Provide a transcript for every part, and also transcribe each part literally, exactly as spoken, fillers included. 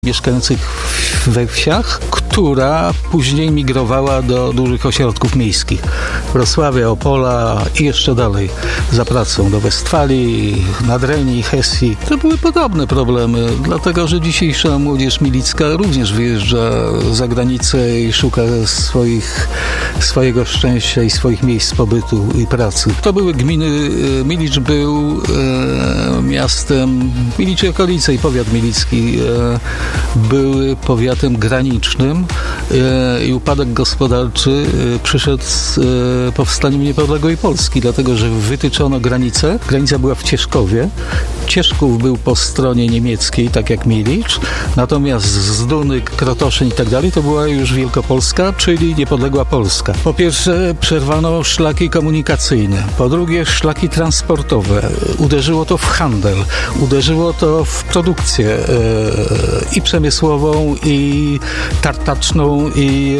mieszkających we wsiach, która później migrowała do dużych ośrodków miejskich. Wrocławia, Opola i jeszcze dalej za pracą do Westfalii, Nadrenii, Hesji. To były podobne problemy, dlatego że dzisiejsza młodzież milicka również wyjeżdża za granicę i szuka swoich, swojego szczęścia i swoich miejsc pobytu i pracy. To były gminy, Milicz był e, miastem, Milicz i okolice i powiat milicki e, były powiatem granicznym e, i upadek gospodarczy e, przyszedł z e, powstaniem niepodległej Polski, dlatego że wytyczono granicę. Granica była w Cieszkowie. Cieszków był po stronie niemieckiej, tak jak Milicz, natomiast Zdunyk, Krotoszyn i tak dalej to była już Wielkopolska, czyli niepodległa Polska. Po pierwsze przerwano szlaki komunikacyjne, po drugie szlaki transportowe. Uderzyło to w handel, uderzyło to w produkcję e, i przemysłową, i tartaczną, i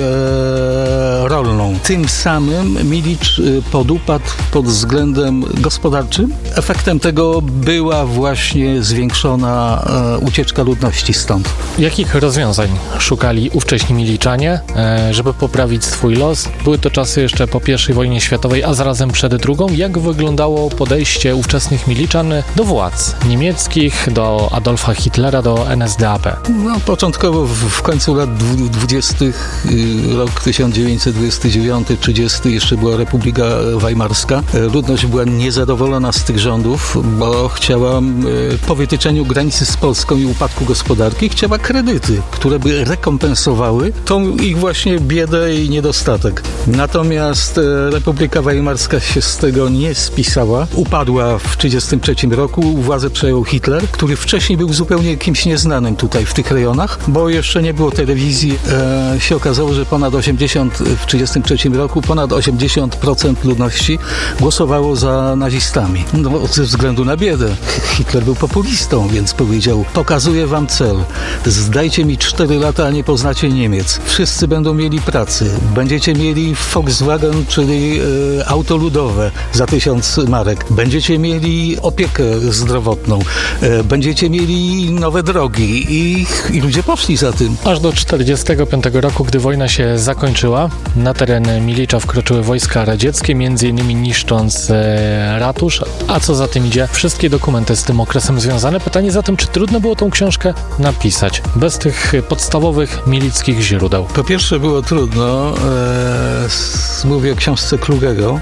e, rolną. Tym samym Milicz podupadł pod względem gospodarczym. Efektem tego była właśnie zwiększona e, ucieczka ludności stąd. Jakich rozwiązań szukali ówcześni Miliczanie, e, żeby poprawić swój los? Były to czasy jeszcze po pierwszej wojnie światowej, a zarazem przed drugą. Jak wyglądało podejście ówczesnych Miliczan do władz niemieckich, do Adolfa Hitlera, do N S D A P? No, początkowo w, w końcu lat dwudziestych, rok tysiąc dziewięćset dwudziesty dziewiąty trzydziesty jeszcze była Republika Weimarska. Ludność była niezadowolona z tych rządów, bo chciała po wytyczeniu granicy z Polską i upadku gospodarki chciała kredyty, które by rekompensowały tą ich właśnie biedę i niedostatek. Natomiast Republika Weimarska się z tego nie spisała. Upadła w trzydziestym trzecim roku. Władzę przejął Hitler, który wcześniej był zupełnie kimś nieznanym tutaj w tych rejonach, bo jeszcze nie było telewizji. E, się okazało, że ponad osiemdziesiąt w trzydziestym trzecim roku ponad osiemdziesiąt procent ludności głosowało za nazistami. No, ze względu na biedę. Hitler był populistą, więc powiedział: pokazuję wam cel. Zdajcie mi cztery lata, a nie poznacie Niemiec. Wszyscy będą mieli pracy. Będziecie mieli Volkswagen, czyli e, auto ludowe za tysiąc marek. Będziecie mieli opiekę zdrowotną. E, będziecie mieli nowe drogi. I, I ludzie poszli za tym. Aż do czterdziestego piątego roku, gdy wojna się zakończyła, na teren Milicza wkroczyły wojska radzieckie, między innymi niszcząc e, ratusz, a co za tym idzie, wszystkie dokumenty z tym okresem związane. Pytanie zatem, czy trudno było tą książkę napisać bez tych podstawowych milickich źródeł? Po pierwsze było trudno. E, mówię o książce Klugego,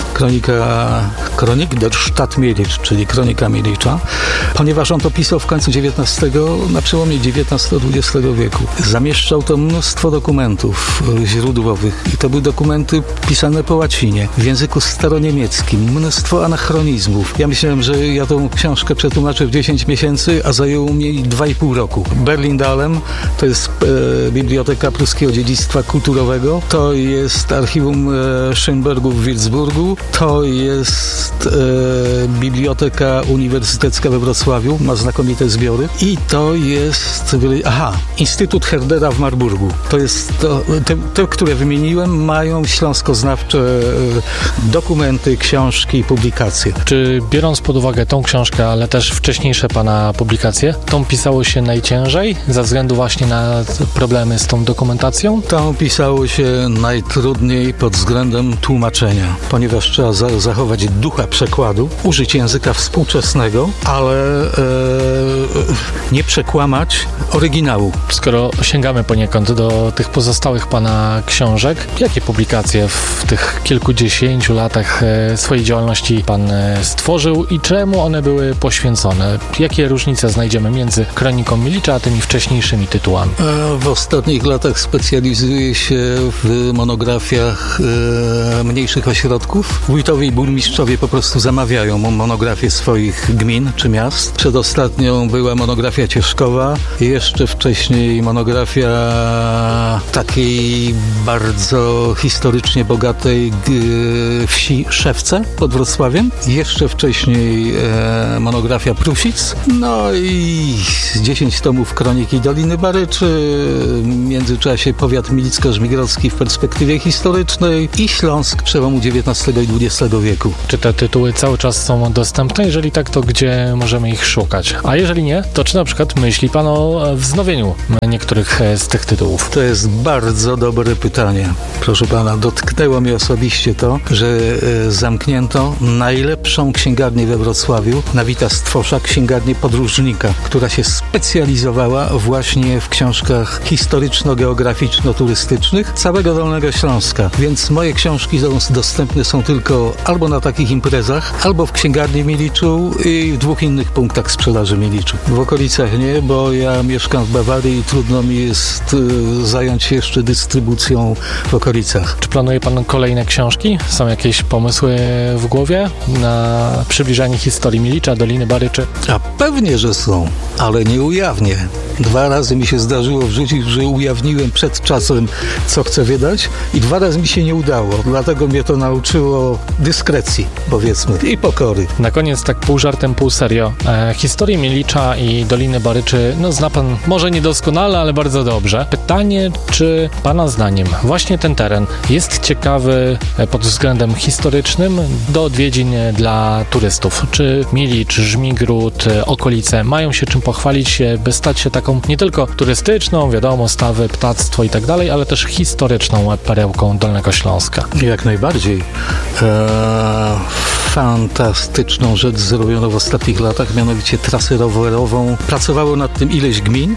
kronika, kronik der Stadt Milicz, czyli kronika Milicza, ponieważ on to pisał w końcu dziewiętnastego, na przełomie dziewiętnastego-dwudziestego wieku. Zamieszczał to mnóstwo dokumentów źródłowych i to były dokumenty pisane po łacinie, w języku staroniemieckim, mnóstwo anachronizmów. Ja myślałem, że ja tą książkę przetłumaczę w dziesięć miesięcy, a zajęło mi dwa i pół roku. Berlin-Dahlem to jest e, Biblioteka Pruskiego Dziedzictwa Kulturowego, to jest Archiwum e, Schönbergu w Würzburgu, to jest e, Biblioteka Uniwersytecka we Wrocławiu, ma znakomite zbiory i to jest, aha, Instytut Herdera w Marburgu. To jest to, te, te, które wymieniłem, mają śląskoznawcze e, dokumenty, książki, publikacje. Czy biorąc pod uwagę tą książkę, ale też wcześniejsze pana publikacje, tą pisało się najciężej ze względu właśnie na problemy z tą dokumentacją? Tą pisało się najtrudniej pod względem tłumaczenia, ponieważ trzeba za- zachować ducha przekładu, użyć języka współczesnego, ale e, nie przekłamać oryginału. Skoro sięgamy poniekąd do tych pozostałych pana książek, jakie publikacje w tych kilkudziesięciu latach swojej działalności pan stworzył i czemu one były poświęcone? Jakie różnice znajdziemy między Kroniką Milicza a tymi wcześniejszymi tytułami? W ostatnich latach specjalizuję się w monografiach e, mniejszych ośrodków. Wójtowie i burmistrzowie po prostu zamawiają monografie swoich gmin czy miast. Przedostatnią była monografia Cieszkowa, jeszcze wcześniej monografia takiej bardzo historycznie bogatej e, wsi Szewce pod Wrocławiem. Jeszcze wcześniej e, monografia Prusic. No i dziesięć tomów Kroniki Doliny Baryczy. W międzyczasie powiat milicko-żmigrodzki w perspektywie historycznej. Krakowskiej i Śląsk przełomu dziewiętnastego i dwudziestego wieku. Czy te tytuły cały czas są dostępne? Jeżeli tak, to gdzie możemy ich szukać? A jeżeli nie, to czy na przykład myśli Pan o wznowieniu niektórych z tych tytułów? To jest bardzo dobre pytanie. Proszę Pana, dotknęło mnie osobiście to, że zamknięto najlepszą księgarnię we Wrocławiu na Wita Stwosza, księgarnię podróżnika, która się specjalizowała właśnie w książkach historyczno-geograficzno-turystycznych całego Dolnego Śląska. Więc moje książki są dostępne są tylko albo na takich imprezach, albo w księgarni Miliczu i w dwóch innych punktach sprzedaży Miliczu. W okolicach nie, bo ja mieszkam w Bawarii i trudno mi jest y, zająć się jeszcze dystrybucją w okolicach. Czy planuje Pan kolejne książki? Są jakieś pomysły w głowie na przybliżanie historii Milicza, Doliny Baryczy? A pewnie, że są, ale nie ujawnię. Dwa razy mi się zdarzyło wrzucić, że ujawniłem przed czasem, co chcę wydać i dwa razy mi się nie udało. Dlatego mnie to nauczyło dyskrecji, powiedzmy, i pokory. Na koniec, tak pół żartem, pół serio. E, historię Milicza i Doliny Baryczy, no zna Pan może niedoskonale, ale bardzo dobrze. Pytanie, czy Pana zdaniem właśnie ten teren jest ciekawy pod względem historycznym do odwiedzin dla turystów? Czy Milicz, Żmigród, okolice mają się czym pochwalić, by stać się taką nie tylko turystyczną, wiadomo, stawy, ptactwo i tak dalej, ale też historyczną perełką Dolnego Śląska? Jak najbardziej. Eee, fantastyczną rzecz zrobiono w ostatnich latach, mianowicie trasę rowerową. Pracowało nad tym ileś gmin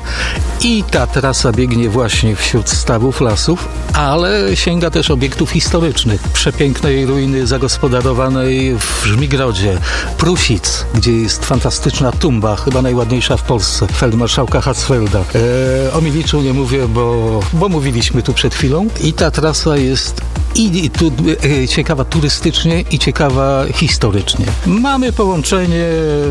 i ta trasa biegnie właśnie wśród stawów, lasów, ale sięga też obiektów historycznych. Przepięknej ruiny zagospodarowanej w Żmigrodzie, Prusic, gdzie jest fantastyczna tumba, chyba najładniejsza w Polsce, feldmarszałka Hatzfelda. Eee, o Miliczu nie mówię, bo, bo mówiliśmy tu przed chwilą i ta trasa jest i tu, e, ciekawa turystycznie i ciekawa historycznie. Mamy połączenie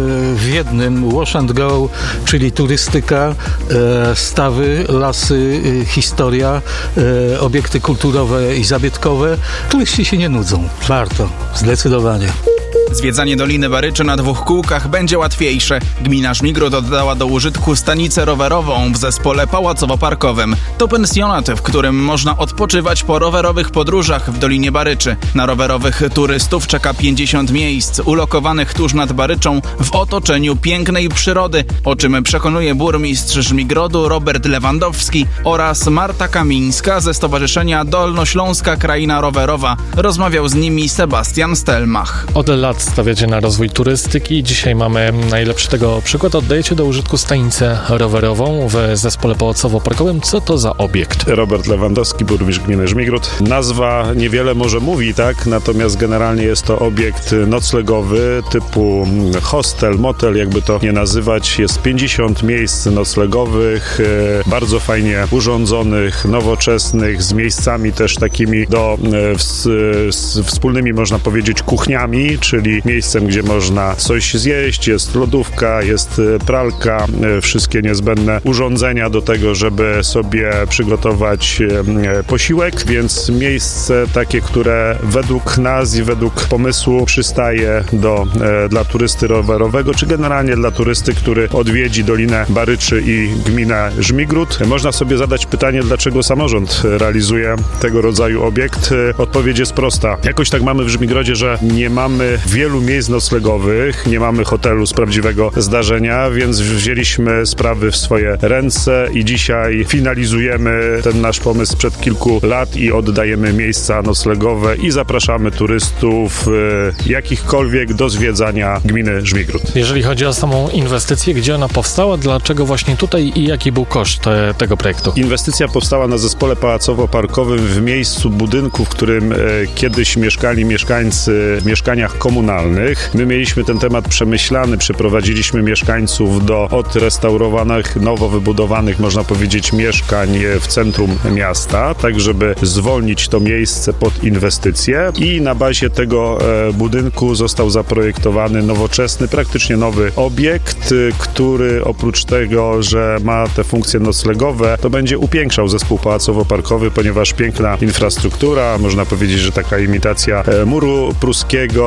w jednym wash and go, czyli turystyka, e, stawy, lasy, e, historia, e, obiekty kulturowe i zabytkowe. Turyści się nie nudzą. Warto, zdecydowanie. Zwiedzanie Doliny Baryczy na dwóch kółkach będzie łatwiejsze. Gmina Żmigród oddała do użytku stanicę rowerową w zespole pałacowo-parkowym. To pensjonat, w którym można odpoczywać po rowerowych podróżach w Dolinie Baryczy. Na rowerowych turystów czeka pięćdziesiąt miejsc, ulokowanych tuż nad Baryczą w otoczeniu pięknej przyrody, o czym przekonuje burmistrz Żmigrodu Robert Lewandowski oraz Marta Kamińska ze Stowarzyszenia Dolnośląska Kraina Rowerowa. Rozmawiał z nimi Sebastian Stelmach. Od lat stawiacie na rozwój turystyki. Dzisiaj mamy najlepszy tego przykład. Oddajecie do użytku stanicę rowerową w zespole pałacowo-parkowym. Co to za obiekt? Robert Lewandowski, burmistrz gminy Żmigród. Nazwa niewiele może mówi, tak? Natomiast generalnie jest to obiekt noclegowy typu hostel, motel, jakby to nie nazywać. Jest pięćdziesiąt miejsc noclegowych, bardzo fajnie urządzonych, nowoczesnych, z miejscami też takimi do z, z wspólnymi, można powiedzieć, kuchniami, czyli miejscem, gdzie można coś zjeść, jest lodówka, jest pralka, wszystkie niezbędne urządzenia do tego, żeby sobie przygotować posiłek, więc miejsce takie, które według nas i według pomysłu przystaje do, dla turysty rowerowego, czy generalnie dla turysty, który odwiedzi Dolinę Baryczy i gminę Żmigród. Można sobie zadać pytanie, dlaczego samorząd realizuje tego rodzaju obiekt. Odpowiedź jest prosta. Jakoś tak mamy w Żmigrodzie, że nie mamy wielu miejsc noclegowych, nie mamy hotelu z prawdziwego zdarzenia, więc wzięliśmy sprawy w swoje ręce i dzisiaj finalizujemy ten nasz pomysł sprzed kilku lat i oddajemy miejsca noclegowe i zapraszamy turystów e, jakichkolwiek do zwiedzania gminy Żmigród. Jeżeli chodzi o samą inwestycję, gdzie ona powstała, dlaczego właśnie tutaj i jaki był koszt te, tego projektu? Inwestycja powstała na zespole pałacowo-parkowym w miejscu budynku, w którym e, kiedyś mieszkali mieszkańcy w mieszkaniach komunalnych. My mieliśmy ten temat przemyślany, przeprowadziliśmy mieszkańców do odrestaurowanych, nowo wybudowanych, można powiedzieć, mieszkań w centrum miasta, tak żeby zwolnić to miejsce pod inwestycje i na bazie tego e, budynku został zaprojektowany nowoczesny, praktycznie nowy obiekt, który oprócz tego, że ma te funkcje noclegowe, to będzie upiększał zespół pałacowo-parkowy, ponieważ piękna infrastruktura, można powiedzieć, że taka imitacja e, muru pruskiego, wszystko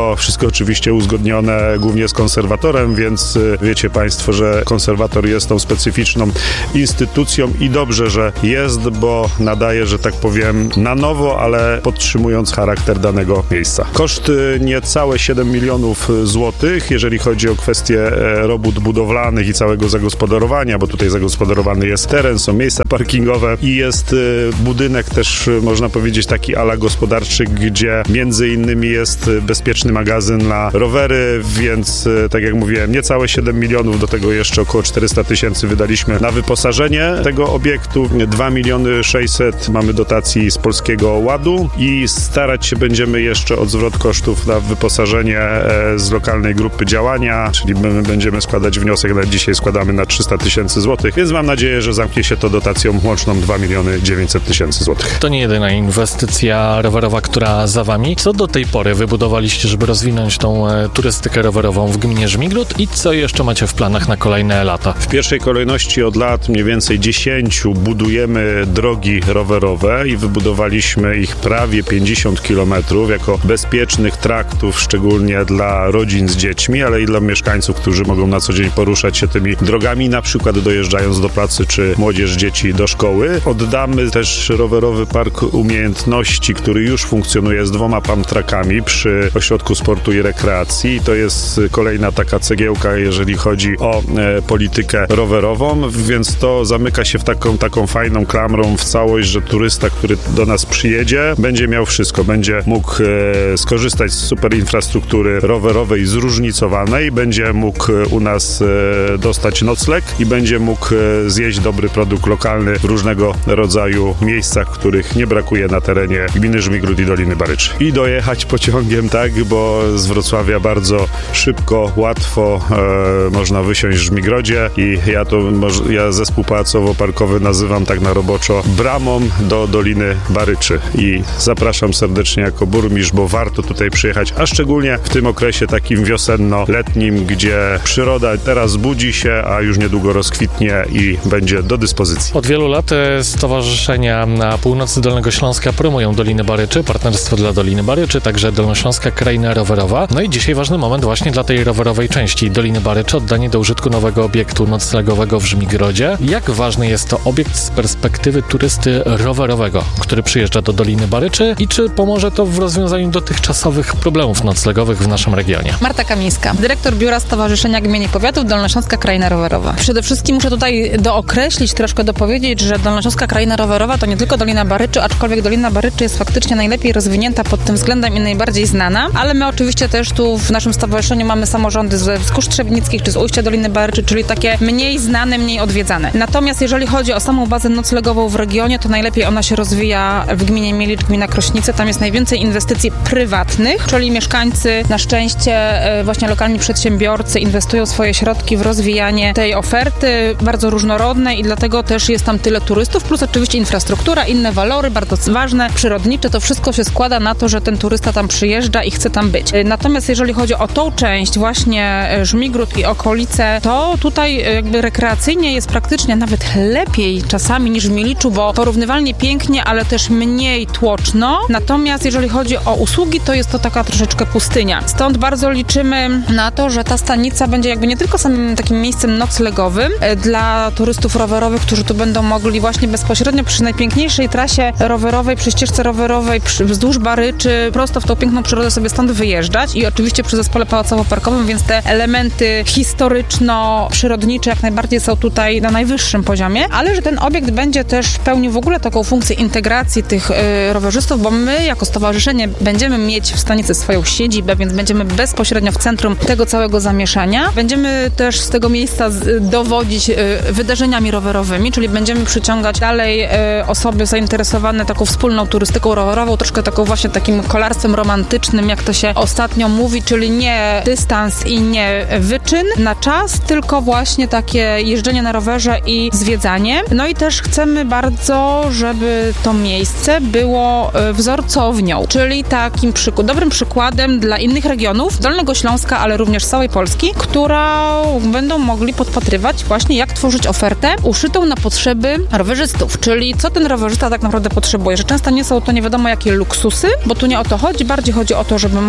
wszystko oczywiście uzgodnione głównie z konserwatorem, więc wiecie Państwo, że konserwator jest tą specyficzną instytucją i dobrze, że jest, bo nadaje, że tak powiem, na nowo, ale podtrzymując charakter danego miejsca. Koszt niecałe siedem milionów złotych, jeżeli chodzi o kwestie robót budowlanych i całego zagospodarowania, bo tutaj zagospodarowany jest teren, są miejsca parkingowe i jest budynek też, można powiedzieć, taki ala gospodarczy, gdzie między innymi jest bezpieczny magazyn na rowery, więc tak jak mówiłem, niecałe siedem milionów, do tego jeszcze około czterysta tysięcy wydaliśmy na wyposażenie tego obiektu, dwa miliony sześćset mamy dotacji z Polskiego Ładu i starać się będziemy jeszcze o zwrot kosztów na wyposażenie z lokalnej grupy działania, czyli będziemy składać wniosek, na dzisiaj składamy na trzysta tysięcy złotych, więc mam nadzieję, że zamknie się to dotacją łączną dwa miliony dziewięćset tysięcy złotych. To nie jedyna inwestycja rowerowa, która za wami. Co do tej pory wybudowaliście, żeby rozwinąć tą e, turystykę rowerową w gminie Żmigród i co jeszcze macie w planach na kolejne lata? W pierwszej kolejności od lat mniej więcej dziesięciu budujemy drogi rowerowe i wybudowaliśmy ich prawie pięćdziesiąt kilometrów jako bezpiecznych traktów, szczególnie dla rodzin z dziećmi, ale i dla mieszkańców, którzy mogą na co dzień poruszać się tymi drogami, na przykład dojeżdżając do pracy, czy młodzież, dzieci do szkoły. Oddamy też rowerowy park umiejętności, który już funkcjonuje z dwoma pump-trackami przy Ośrodku Sportu i Rekreacji. To jest kolejna taka cegiełka, jeżeli chodzi o e, politykę rowerową, więc to zamyka się w taką, taką fajną klamrą w całość, że turysta, który do nas przyjedzie, będzie miał wszystko. Będzie mógł e, skorzystać z super infrastruktury rowerowej zróżnicowanej, będzie mógł u nas e, dostać nocleg i będzie mógł e, zjeść dobry produkt lokalny w różnego rodzaju miejscach, których nie brakuje na terenie gminy Żmigród i Doliny Baryczy. I dojechać pociągiem, tak, bo z Wrocławia bardzo szybko, łatwo e, można wysiąść w Żmigrodzie i ja to ja zespół pałacowo-parkowy nazywam tak na roboczo bramą do Doliny Baryczy i zapraszam serdecznie jako burmistrz, bo warto tutaj przyjechać, a szczególnie w tym okresie takim wiosenno-letnim, gdzie przyroda teraz budzi się, a już niedługo rozkwitnie i będzie do dyspozycji. Od wielu lat stowarzyszenia na północy Dolnego Śląska promują Doliny Baryczy, Partnerstwo dla Doliny Baryczy, także Dolnośląska Kraina Rowerowa. No i dzisiaj ważny moment właśnie dla tej rowerowej części Doliny Baryczy, oddanie do użytku nowego obiektu noclegowego w Żmigrodzie. Jak ważny jest to obiekt z perspektywy turysty rowerowego, który przyjeżdża do Doliny Baryczy i czy pomoże to w rozwiązaniu dotychczasowych problemów noclegowych w naszym regionie? Marta Kamińska, dyrektor Biura Stowarzyszenia Gmin i Powiatów Dolnośląska Kraina Rowerowa. Przede wszystkim muszę tutaj dookreślić, troszkę dopowiedzieć, że Dolnośląska Kraina Rowerowa to nie tylko Dolina Baryczy, aczkolwiek Dolina Baryczy jest faktycznie najlepiej rozwinięta pod tym względem i najbardziej znana, ale my oczywiście też tu w naszym stowarzyszeniu mamy samorządy ze Wzgórz Trzebnickich czy z ujścia Doliny Baryczy, czyli takie mniej znane, mniej odwiedzane. Natomiast jeżeli chodzi o samą bazę noclegową w regionie, to najlepiej ona się rozwija w gminie Mielicz, gmina Krośnice. Tam jest najwięcej inwestycji prywatnych, czyli mieszkańcy, na szczęście właśnie lokalni przedsiębiorcy inwestują swoje środki w rozwijanie tej oferty, bardzo różnorodne i dlatego też jest tam tyle turystów, plus oczywiście infrastruktura, inne walory, bardzo ważne, przyrodnicze, to wszystko się składa na to, że ten turysta tam przyjeżdża i chce tam być. Natomiast jeżeli chodzi o tą część właśnie Żmigród i okolice, to tutaj jakby rekreacyjnie jest praktycznie nawet lepiej czasami niż w Mieliczu, bo porównywalnie pięknie, ale też mniej tłoczno. Natomiast jeżeli chodzi o usługi, to jest to taka troszeczkę pustynia. Stąd bardzo liczymy na to, że ta stanica będzie jakby nie tylko samym takim miejscem noclegowym dla turystów rowerowych, którzy tu będą mogli właśnie bezpośrednio przy najpiękniejszej trasie rowerowej, przy ścieżce rowerowej, przy, wzdłuż Baryczy, prosto w tą piękną przyrodę sobie stąd wyjeżdżać i oczywiście przy zespole pałacowo-parkowym, więc te elementy historyczno-przyrodnicze jak najbardziej są tutaj na najwyższym poziomie, ale że ten obiekt będzie też pełnił w ogóle taką funkcję integracji tych y, rowerzystów, bo my jako stowarzyszenie będziemy mieć w stanicy swoją siedzibę, więc będziemy bezpośrednio w centrum tego całego zamieszania. Będziemy też z tego miejsca z, dowodzić y, wydarzeniami rowerowymi, czyli będziemy przyciągać dalej y, osoby zainteresowane taką wspólną turystyką rowerową, troszkę taką właśnie takim kolarstwem romantycznym, jak to się ostatnio mówi, czyli nie dystans i nie wyczyn na czas, tylko właśnie takie jeżdżenie na rowerze i zwiedzanie. No i też chcemy bardzo, żeby to miejsce było wzorcownią, czyli takim przyku- dobrym przykładem dla innych regionów Dolnego Śląska, ale również całej Polski, która będą mogli podpatrywać właśnie jak tworzyć ofertę uszytą na potrzeby rowerzystów, czyli co ten rowerzysta tak naprawdę potrzebuje, że często nie są to nie wiadomo jakie luksusy, bo tu nie o to chodzi, bardziej chodzi o to, żeby można było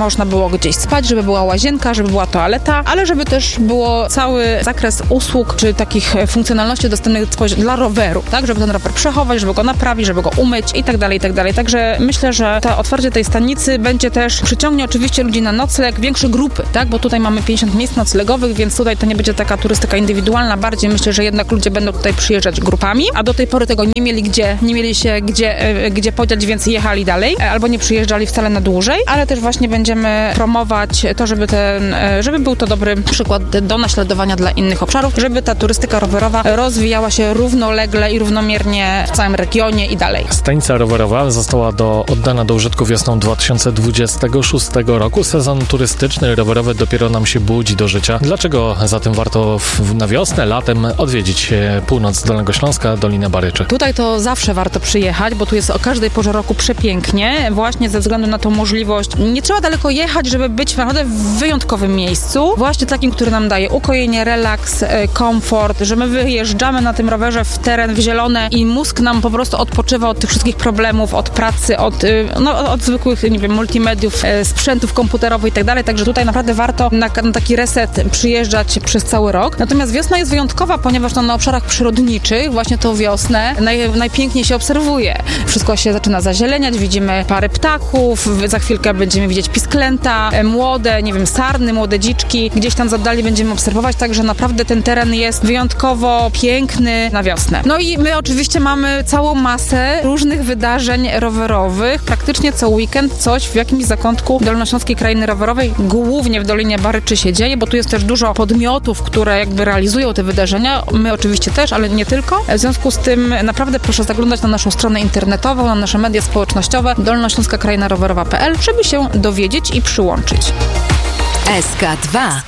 było gdzieś spać, żeby była łazienka, żeby była toaleta, ale żeby też było cały zakres usług, czy takich funkcjonalności dostępnych dla roweru, tak, żeby ten rower przechować, żeby go naprawić, żeby go umyć i tak dalej, i tak dalej. Także myślę, że to otwarcie tej stanicy będzie też, przyciągnie oczywiście ludzi na nocleg, większe grupy, tak, bo tutaj mamy pięćdziesiąt miejsc noclegowych, więc tutaj to nie będzie taka turystyka indywidualna, bardziej myślę, że jednak ludzie będą tutaj przyjeżdżać grupami, a do tej pory tego nie mieli gdzie, nie mieli się gdzie, gdzie podziać, więc jechali dalej, albo nie przyjeżdżali wcale na dłużej, ale też właśnie będziemy promować to, żeby ten, żeby był to dobry przykład do naśladowania dla innych obszarów, żeby ta turystyka rowerowa rozwijała się równolegle i równomiernie w całym regionie i dalej. Stanica rowerowa została do, oddana do użytku wiosną dwa tysiące dwudziestego szóstego roku. Sezon turystyczny rowerowy dopiero nam się budzi do życia. Dlaczego zatem warto w, na wiosnę, latem odwiedzić północ Dolnego Śląska, Dolinę Baryczy? Tutaj to zawsze warto przyjechać, bo tu jest o każdej porze roku przepięknie, właśnie ze względu na tą możliwość. Nie trzeba daleko jechać, żeby być naprawdę w wyjątkowym miejscu, właśnie takim, który nam daje ukojenie, relaks, komfort, że my wyjeżdżamy na tym rowerze w teren, w zielone i mózg nam po prostu odpoczywa od tych wszystkich problemów, od pracy, od, no, od zwykłych, nie wiem, multimediów, sprzętów komputerowych i tak dalej, także tutaj naprawdę warto na, na taki reset przyjeżdżać przez cały rok. Natomiast wiosna jest wyjątkowa, ponieważ no, na obszarach przyrodniczych właśnie tą wiosnę naj, najpiękniej się obserwuje. Wszystko się zaczyna zazieleniać, widzimy parę ptaków, za chwilkę będziemy widzieć pisklęta, młode, nie wiem, sarny, młode dziczki, gdzieś tam z oddali będziemy obserwować, także naprawdę ten teren jest wyjątkowo piękny na wiosnę. No i my oczywiście mamy całą masę różnych wydarzeń rowerowych, praktycznie co weekend coś w jakimś zakątku Dolnośląskiej Krainy Rowerowej, głównie w Dolinie Baryczy się dzieje, bo tu jest też dużo podmiotów, które jakby realizują te wydarzenia, my oczywiście też, ale nie tylko. W związku z tym naprawdę proszę zaglądać na naszą stronę internetową, na nasze media społecznościowe dolnośląska kraina rowerowa kropka p l, żeby się dowiedzieć i przyłączyć. S K dwa.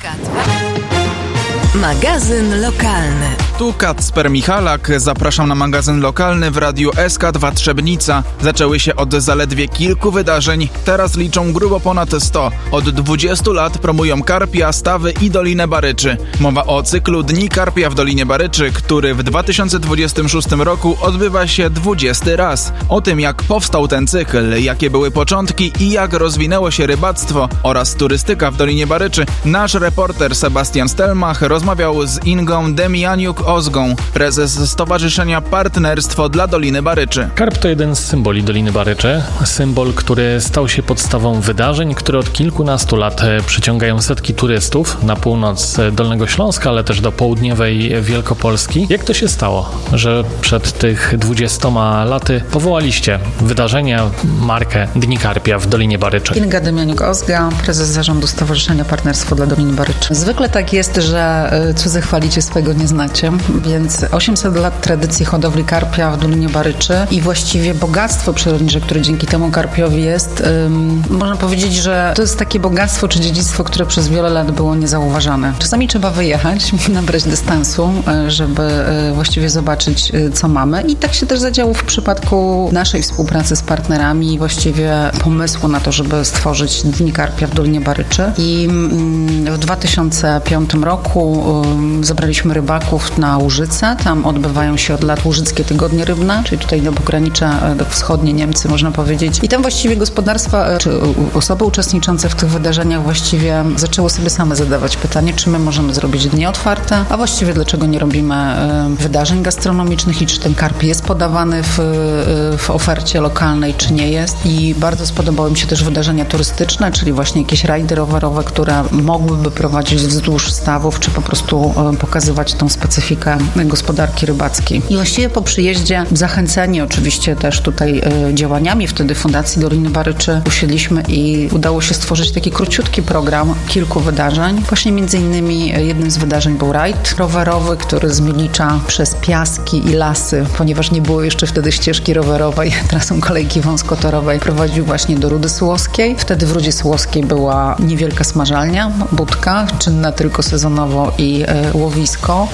Magazyn lokalny. Tu Kacper Michalak, zapraszam na magazyn lokalny w radiu S K dwa Trzebnica. Zaczęły się od zaledwie kilku wydarzeń, teraz liczą grubo ponad sto. Od dwudziestu lat promują karpia, stawy i Dolinę Baryczy. Mowa o cyklu Dni Karpia w Dolinie Baryczy, który w dwa tysiące dwudziestym szóstym roku odbywa się dwudziesty raz. O tym, jak powstał ten cykl, jakie były początki i jak rozwinęło się rybactwo oraz turystyka w Dolinie Baryczy, nasz reporter Sebastian Stelmach rozmawiał z Ingą Demianiuk-Ozgą, prezes Stowarzyszenia Partnerstwo dla Doliny Baryczy. Karp to jeden z symboli Doliny Baryczy. Symbol, który stał się podstawą wydarzeń, które od kilkunastu lat przyciągają setki turystów na północ Dolnego Śląska, ale też do południowej Wielkopolski. Jak to się stało, że przed tych dwudziestoma laty powołaliście wydarzenie, markę Dni Karpia w Dolinie Baryczy? Inga Demianiuk-Ozga, prezes zarządu Stowarzyszenia Partnerstwo dla Doliny Baryczy. Zwykle tak jest, że cudze chwalicie, swego nie znacie, więc osiemset lat tradycji hodowli karpia w Dolinie Baryczy i właściwie bogactwo przyrodnicze, które dzięki temu karpiowi jest, ym, można powiedzieć, że to jest takie bogactwo czy dziedzictwo, które przez wiele lat było niezauważane. Czasami trzeba wyjechać, nabrać dystansu, żeby właściwie zobaczyć, co mamy, i tak się też zadziało w przypadku naszej współpracy z partnerami i właściwie pomysłu na to, żeby stworzyć Dni Karpia w Dolinie Baryczy. I w dwa tysiące piątym roku zabraliśmy rybaków na Łużyce. Tam odbywają się od lat Łużyckie Tygodnie Rybne, czyli tutaj do pogranicza do wschodnie Niemcy, można powiedzieć. I tam właściwie gospodarstwa, czy osoby uczestniczące w tych wydarzeniach właściwie zaczęły sobie same zadawać pytanie, czy my możemy zrobić dni otwarte, a właściwie dlaczego nie robimy wydarzeń gastronomicznych i czy ten karp jest podawany w, w ofercie lokalnej, czy nie jest. I bardzo spodobały mi się też wydarzenia turystyczne, czyli właśnie jakieś rajdy rowerowe, które mogłyby prowadzić wzdłuż stawów, czy po prostu pokazywać tą specyfikę gospodarki rybackiej. I właściwie po przyjeździe, zachęceni oczywiście też tutaj działaniami wtedy Fundacji Doliny Baryczy, usiedliśmy i udało się stworzyć taki króciutki program kilku wydarzeń. Właśnie między innymi jednym z wydarzeń był rajd rowerowy, który z Milicza przez piaski i lasy, ponieważ nie było jeszcze wtedy ścieżki rowerowej, trasą kolejki wąskotorowej, prowadził właśnie do Rudy Słowskiej. Wtedy w Rudzie Słowskiej była niewielka smażalnia, budka, czynna tylko sezonowo i e, łowisko. Tam była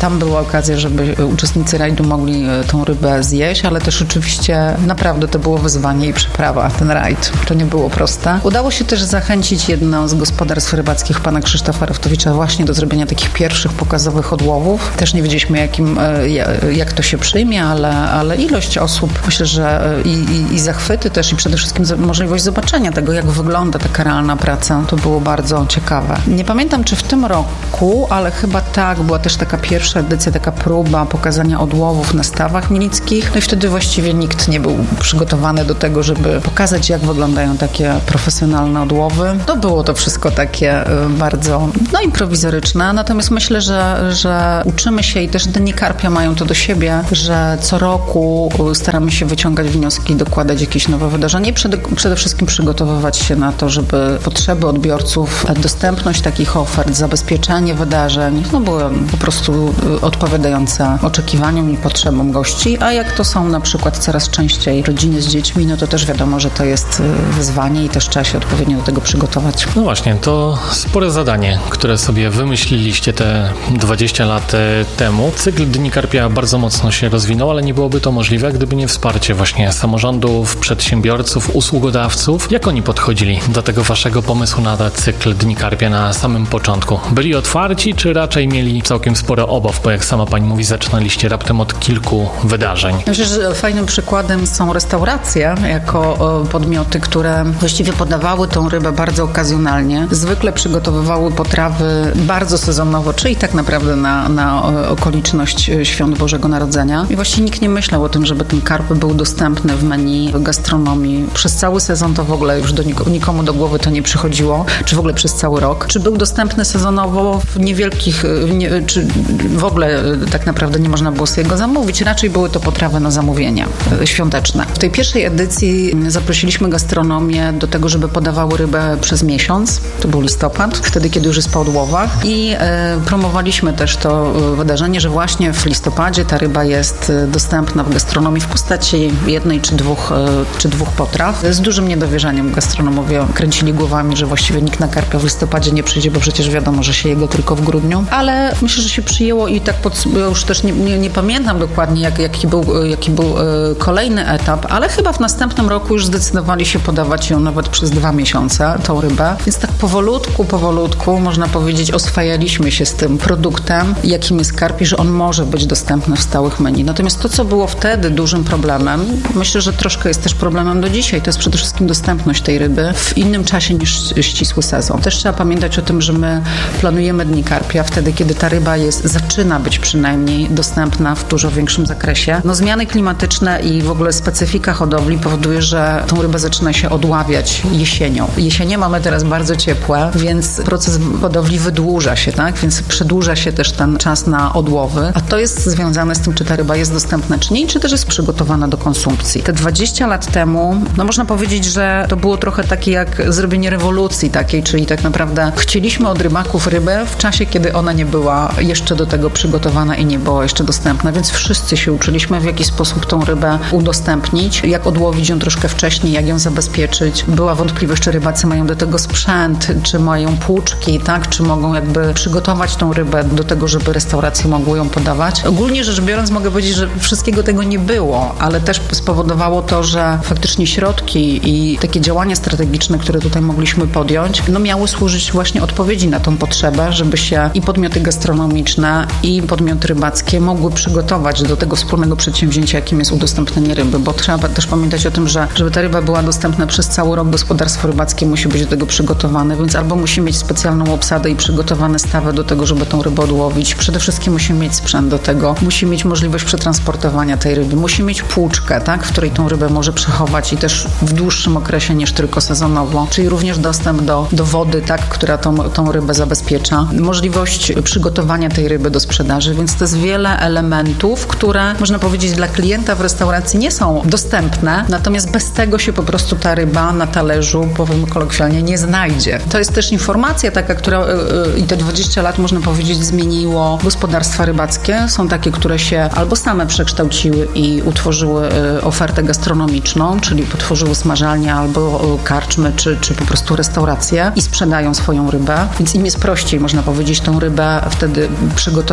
okazja, żeby uczestnicy rajdu mogli tą rybę zjeść, ale też oczywiście naprawdę to było wyzwanie i przeprawa, ten rajd. To nie było proste. Udało się też zachęcić jedno z gospodarstw rybackich, pana Krzysztofa Raftowicza, właśnie do zrobienia takich pierwszych pokazowych odłowów. Też nie wiedzieliśmy, jakim, jak to się przyjmie, ale, ale ilość osób, myślę, że i, i, i zachwyty też i przede wszystkim możliwość zobaczenia tego, jak wygląda taka realna praca, to było bardzo ciekawe. Nie pamiętam, czy w tym roku, ale chyba tak, była też taka pierwsza edycja, taka próba pokazania odłowów na stawach milickich. No i wtedy właściwie nikt nie był przygotowany do tego, żeby pokazać, jak wyglądają takie profesjonalne odłowy. To było to wszystko takie bardzo, no, improwizoryczne, natomiast myślę, że, że uczymy się i też Dni Karpia mają to do siebie, że co roku staramy się wyciągać wnioski, dokładać jakieś nowe wydarzenia i przede, przede wszystkim przygotowywać się na to, żeby potrzeby odbiorców, dostępność takich ofert, zabezpieczenie wydarzeń, no były po prostu odpowiadające oczekiwaniom i potrzebom gości, a jak to są na przykład coraz częściej rodziny z dziećmi, no to też wiadomo, że to jest wyzwanie i też trzeba się odpowiednio do tego przygotować. No właśnie, to spore zadanie, które sobie wymyśliliście te dwadzieścia lat temu. Cykl Dni Karpia bardzo mocno się rozwinął, ale nie byłoby to możliwe, gdyby nie wsparcie właśnie samorządów, przedsiębiorców, usługodawców. Jak oni podchodzili do tego waszego pomysłu na cykl Dni Karpia na samym początku? Byli otwarci, czy raczej mieli całkiem sporo obaw, bo jak sama pani mówi, zaczynaliście raptem od kilku wydarzeń? Myślę, że fajnym przykładem są restauracje jako podmioty, które właściwie podawały tą rybę bardzo okazjonalnie. Zwykle przygotowywały potrawy bardzo sezonowo, czyli tak naprawdę na, na okoliczność Świąt Bożego Narodzenia. I właściwie nikt nie myślał o tym, żeby ten karp był dostępny w menu w gastronomii. Przez cały sezon to w ogóle już do nik- nikomu do głowy to nie przychodziło, czy w ogóle przez cały rok. Czy był dostępny sezonowo w niewielkich, nie, czy w ogóle tak naprawdę nie można było sobie go zamówić. Raczej były to potrawy na zamówienie świąteczne. W tej pierwszej edycji zaprosiliśmy gastronomię do tego, żeby podawały rybę przez miesiąc. To był listopad, wtedy, kiedy już jest po odłowach. I e, promowaliśmy też to wydarzenie, że właśnie w listopadzie ta ryba jest dostępna w gastronomii w postaci jednej czy dwóch, e, czy dwóch potraw. Z dużym niedowierzaniem gastronomowie kręcili głowami, że właściwie nikt na karpia w listopadzie nie przyjdzie, bo przecież wiadomo, że się jego tylko w grudniu. Ale myślę, że się przyjęło i tak pod, ja już też nie, nie, nie pamiętam dokładnie, jak, jaki był, jaki był e, kolejny etap, ale chyba w następnym roku już zdecydowali się podawać ją nawet przez dwa miesiące, tą rybę. Więc tak powolutku, powolutku, można powiedzieć, oswajaliśmy się z tym produktem, jakim jest karp i że on może być dostępny w stałych menu. Natomiast to, co było wtedy dużym problemem, myślę, że troszkę jest też problemem do dzisiaj, to jest przede wszystkim dostępność tej ryby w innym czasie niż ścisły sezon. Też trzeba pamiętać o tym, że my planujemy Dni Karpia wtedy, kiedy ta ryba jest, zaczyna być przynajmniej dostępna w dużo większym zakresie. No, zmiany klimatyczne i w ogóle specyfika hodowli powoduje, że tą rybę zaczyna się odławiać jesienią. Jesienie mamy teraz bardzo ciepłe, więc proces hodowli wydłuża się, tak? Więc przedłuża się też ten czas na odłowy, a to jest związane z tym, czy ta ryba jest dostępna, czy nie, czy też jest przygotowana do konsumpcji. Te dwadzieścia lat temu, no można powiedzieć, że to było trochę takie jak zrobienie rewolucji takiej, czyli tak naprawdę chcieliśmy od rybaków rybę w czasie, kiedy ona nie była jeszcze do tego przygotowana i nie była jeszcze dostępna, więc wszyscy się uczyliśmy, w jaki sposób tą rybę udostępnić, jak odłowić ją troszkę wcześniej, jak ją zabezpieczyć. Była wątpliwość, czy rybacy mają do tego sprzęt, czy mają płuczki, tak, czy mogą jakby przygotować tą rybę do tego, żeby restauracje mogły ją podawać. Ogólnie rzecz biorąc mogę powiedzieć, że wszystkiego tego nie było, ale też spowodowało to, że faktycznie środki i takie działania strategiczne, które tutaj mogliśmy podjąć, no miały służyć właśnie odpowiedzi na tą potrzebę, żeby się i podmioty gastronomiczne, i podmioty rybackie mogły przygotować do tego wspólnego przedsięwzięcia, jakim jest udostępnienie ryby, bo trzeba też pamiętać o tym, że żeby ta ryba była dostępna przez cały rok, gospodarstwo rybackie musi być do tego przygotowane, więc albo musi mieć specjalną obsadę i przygotowane stawy do tego, żeby tą rybę odłowić. Przede wszystkim musi mieć sprzęt do tego, musi mieć możliwość przetransportowania tej ryby, musi mieć płuczkę, tak, w której tą rybę może przechować i też w dłuższym okresie niż tylko sezonowo, czyli również dostęp do, do wody, tak, która tą, tą rybę zabezpiecza, możliwość przygotowania tej ryby do sprzedaży, więc to jest wiele elementów, które można powiedzieć dla klienta w restauracji nie są dostępne, natomiast bez tego się po prostu ta ryba na talerzu, powiem kolokwialnie, nie znajdzie. To jest też informacja taka, która yy, i te dwadzieścia lat można powiedzieć zmieniło gospodarstwa rybackie. Są takie, które się albo same przekształciły i utworzyły yy, ofertę gastronomiczną, czyli potworzyły smażalnie albo yy, karczmy, czy, czy po prostu restauracje i sprzedają swoją rybę, więc im jest prościej, można powiedzieć, tą rybę wtedy przygotować czy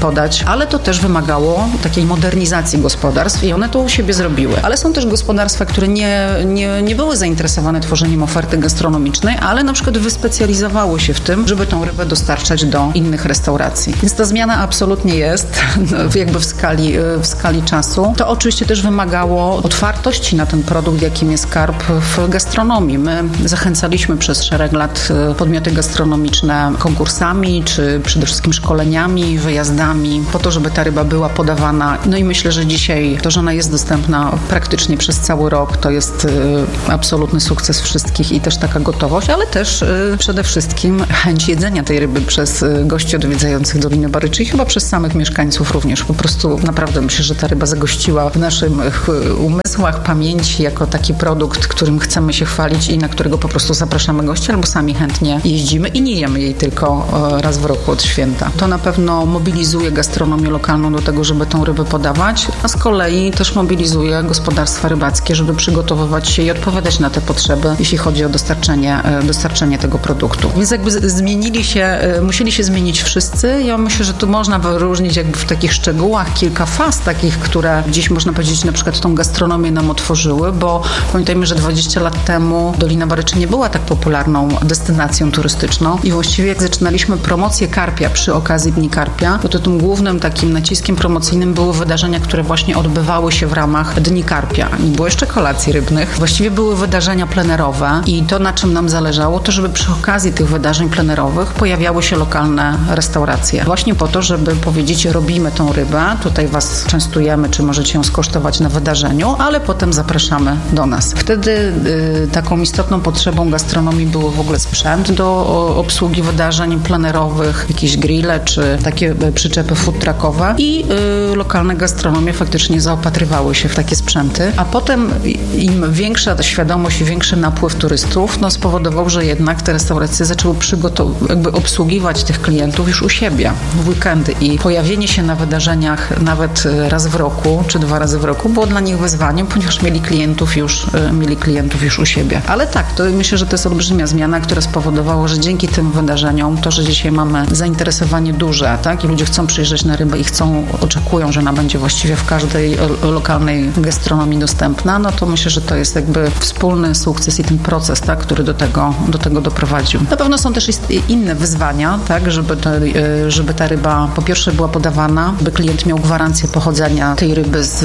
podać, ale to też wymagało takiej modernizacji gospodarstw i one to u siebie zrobiły. Ale są też gospodarstwa, które nie, nie, nie były zainteresowane tworzeniem oferty gastronomicznej, ale na przykład wyspecjalizowały się w tym, żeby tą rybę dostarczać do innych restauracji. Więc ta zmiana absolutnie jest jakby w skali, w skali czasu. To oczywiście też wymagało otwartości na ten produkt, jakim jest karp w gastronomii. My zachęcaliśmy przez szereg lat podmioty gastronomiczne konkursami, czy przede wszystkim szkoleniami, wyjazdami, po to, żeby ta ryba była podawana. No i myślę, że dzisiaj to, że ona jest dostępna praktycznie przez cały rok, to jest absolutny sukces wszystkich i też taka gotowość, ale też przede wszystkim chęć jedzenia tej ryby przez gości odwiedzających Dolinę Baryczy i chyba przez samych mieszkańców również. Po prostu naprawdę myślę, że ta ryba zagościła w naszym umysłach, pamięci jako taki produkt, którym chcemy się chwalić i na którego po prostu zapraszamy gości albo sami chętnie jeździmy i nie jemy jej tylko raz w roku od święta. To na pewno mobilizuje gastronomię lokalną do tego, żeby tą rybę podawać, a z kolei też mobilizuje gospodarstwa rybackie, żeby przygotowywać się i odpowiadać na te potrzeby, jeśli chodzi o dostarczenie, dostarczenie tego produktu. Więc jakby zmienili się, musieli się zmienić wszyscy. Ja myślę, że tu można wyróżnić jakby w takich szczegółach kilka faz takich, które gdzieś można powiedzieć na przykład tą gastronomię nam otworzyły, bo pamiętajmy, że dwadzieścia lat temu Dolina Baryczy nie była tak popularną destynacją turystyczną i właściwie jak zaczynaliśmy promocję karpia przy okazji Dni Karpia, to, to tym głównym takim naciskiem promocyjnym były wydarzenia, które właśnie odbywały się w ramach Dni Karpia. Nie było jeszcze kolacji rybnych. Właściwie były wydarzenia plenerowe i to, na czym nam zależało, to żeby przy okazji tych wydarzeń plenerowych pojawiały się lokalne restauracje. Właśnie po to, żeby powiedzieć, robimy tą rybę, tutaj was częstujemy, czy możecie ją skosztować na wydarzeniu, ale potem zapraszamy do nas. Wtedy y, taką istotną potrzebą gastronomii był w ogóle sprzęt do o, obsługi wydarzeń plenerowych, jakieś grille, czy takie przyczepy food truckowe i y, lokalne gastronomie faktycznie zaopatrywały się w takie sprzęty, a potem im większa świadomość i większy napływ turystów, no spowodował, że jednak te restauracje zaczęły przygotow- jakby obsługiwać tych klientów już u siebie w weekendy i pojawienie się na wydarzeniach nawet raz w roku, czy dwa razy w roku było dla nich wyzwaniem, ponieważ mieli klientów już, mieli klientów już u siebie. Ale tak, to myślę, że to jest olbrzymia zmiana, która spowodowała, że dzięki tym wydarzeniom, to, że dzisiaj mamy zainteresowanie duże, tak, i ludzie chcą przyjeżdżać na rybę i chcą, oczekują, że ona będzie właściwie w każdej lokalnej gastronomii dostępna, no to myślę, że to jest jakby wspólny sukces i ten proces, tak, który do tego, do tego doprowadził. Na pewno są też inne wyzwania, tak, żeby, to, żeby ta ryba po pierwsze była podawana, by klient miał gwarancję pochodzenia tej ryby z,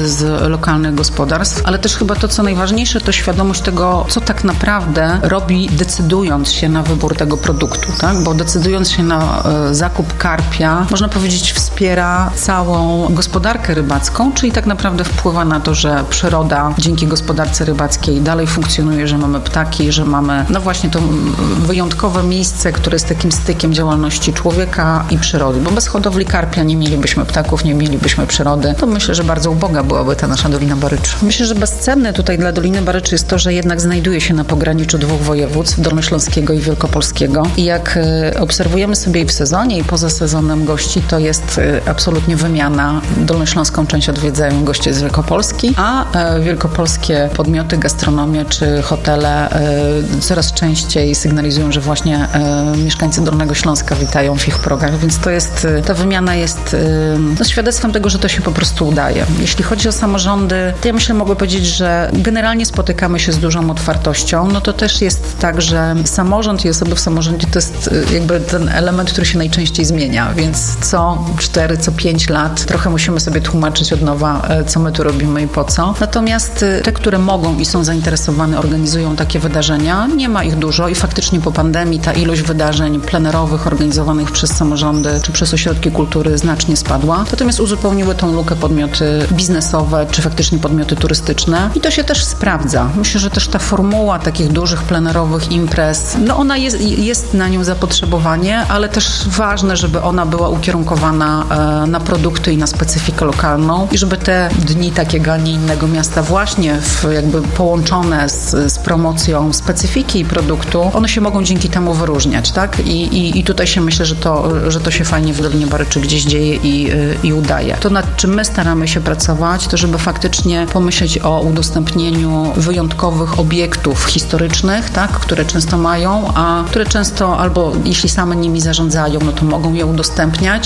z lokalnych gospodarstw, ale też chyba to, co najważniejsze, to świadomość tego, co tak naprawdę robi, decydując się na wybór tego produktu, tak, bo decydując się na e, zakup karpia, można powiedzieć, wspiera całą gospodarkę rybacką, czyli tak naprawdę wpływa na to, że przyroda dzięki gospodarce rybackiej dalej funkcjonuje, że mamy ptaki, że mamy no właśnie to wyjątkowe miejsce, które jest takim stykiem działalności człowieka i przyrody, bo bez hodowli karpia nie mielibyśmy ptaków, nie mielibyśmy przyrody. To myślę, że bardzo uboga byłaby ta nasza Dolina Baryczy. Myślę, że bezcenne tutaj dla Doliny Baryczy jest to, że jednak znajduje się na pograniczu dwóch województw, dolnośląskiego i wielkopolskiego. I jak obserwujemy sobie i w sezonie, i poza sezonem gości, to jest absolutnie wymiana. Dolnośląską część odwiedzają goście z Wielkopolski, a wielkopolskie podmioty, gastronomie czy hotele coraz częściej sygnalizują, że właśnie mieszkańcy Dolnego Śląska witają w ich progach, więc to jest, ta wymiana jest no, świadectwem tego, że to się po prostu udaje. Jeśli chodzi o samorządy, to ja myślę, mogę powiedzieć, że generalnie spotykamy się z dużą otwartością, no to też jest tak, że samorząd i osoby w samorządzie to jest jakby ten element, który się najczęściej zmienia, więc co cztery, co pięć lat trochę musimy sobie tłumaczyć od nowa, co my tu robimy i po co. Natomiast te, które mogą i są zainteresowane, organizują takie wydarzenia, nie ma ich dużo i faktycznie po pandemii ta ilość wydarzeń plenerowych organizowanych przez samorządy czy przez ośrodki kultury znacznie spadła. Natomiast uzupełniły tą lukę podmioty biznesowe czy faktycznie podmioty turystyczne i to się też sprawdza. Myślę, że też ta formuła takich dużych plenerowych imprez, no ona jest, jest na nią zapotrzebowanie, ale też ważne, żeby ona była ukierunkowana e, na produkty i na specyfikę lokalną i żeby te dni takiego, a nie innego miasta właśnie w, jakby połączone z, z promocją specyfiki i produktu, one się mogą dzięki temu wyróżniać, tak? I, i, i tutaj się myślę, że to, że to się fajnie w Dolinie Baryczy gdzieś dzieje i, i udaje. To, nad czym my staramy się pracować, to żeby faktycznie pomyśleć o udostępnieniu wyjątkowych obiektów historycznych, tak? Które często mają, a które często albo jeśli same nimi zarządzają, no to mogą je udostępniać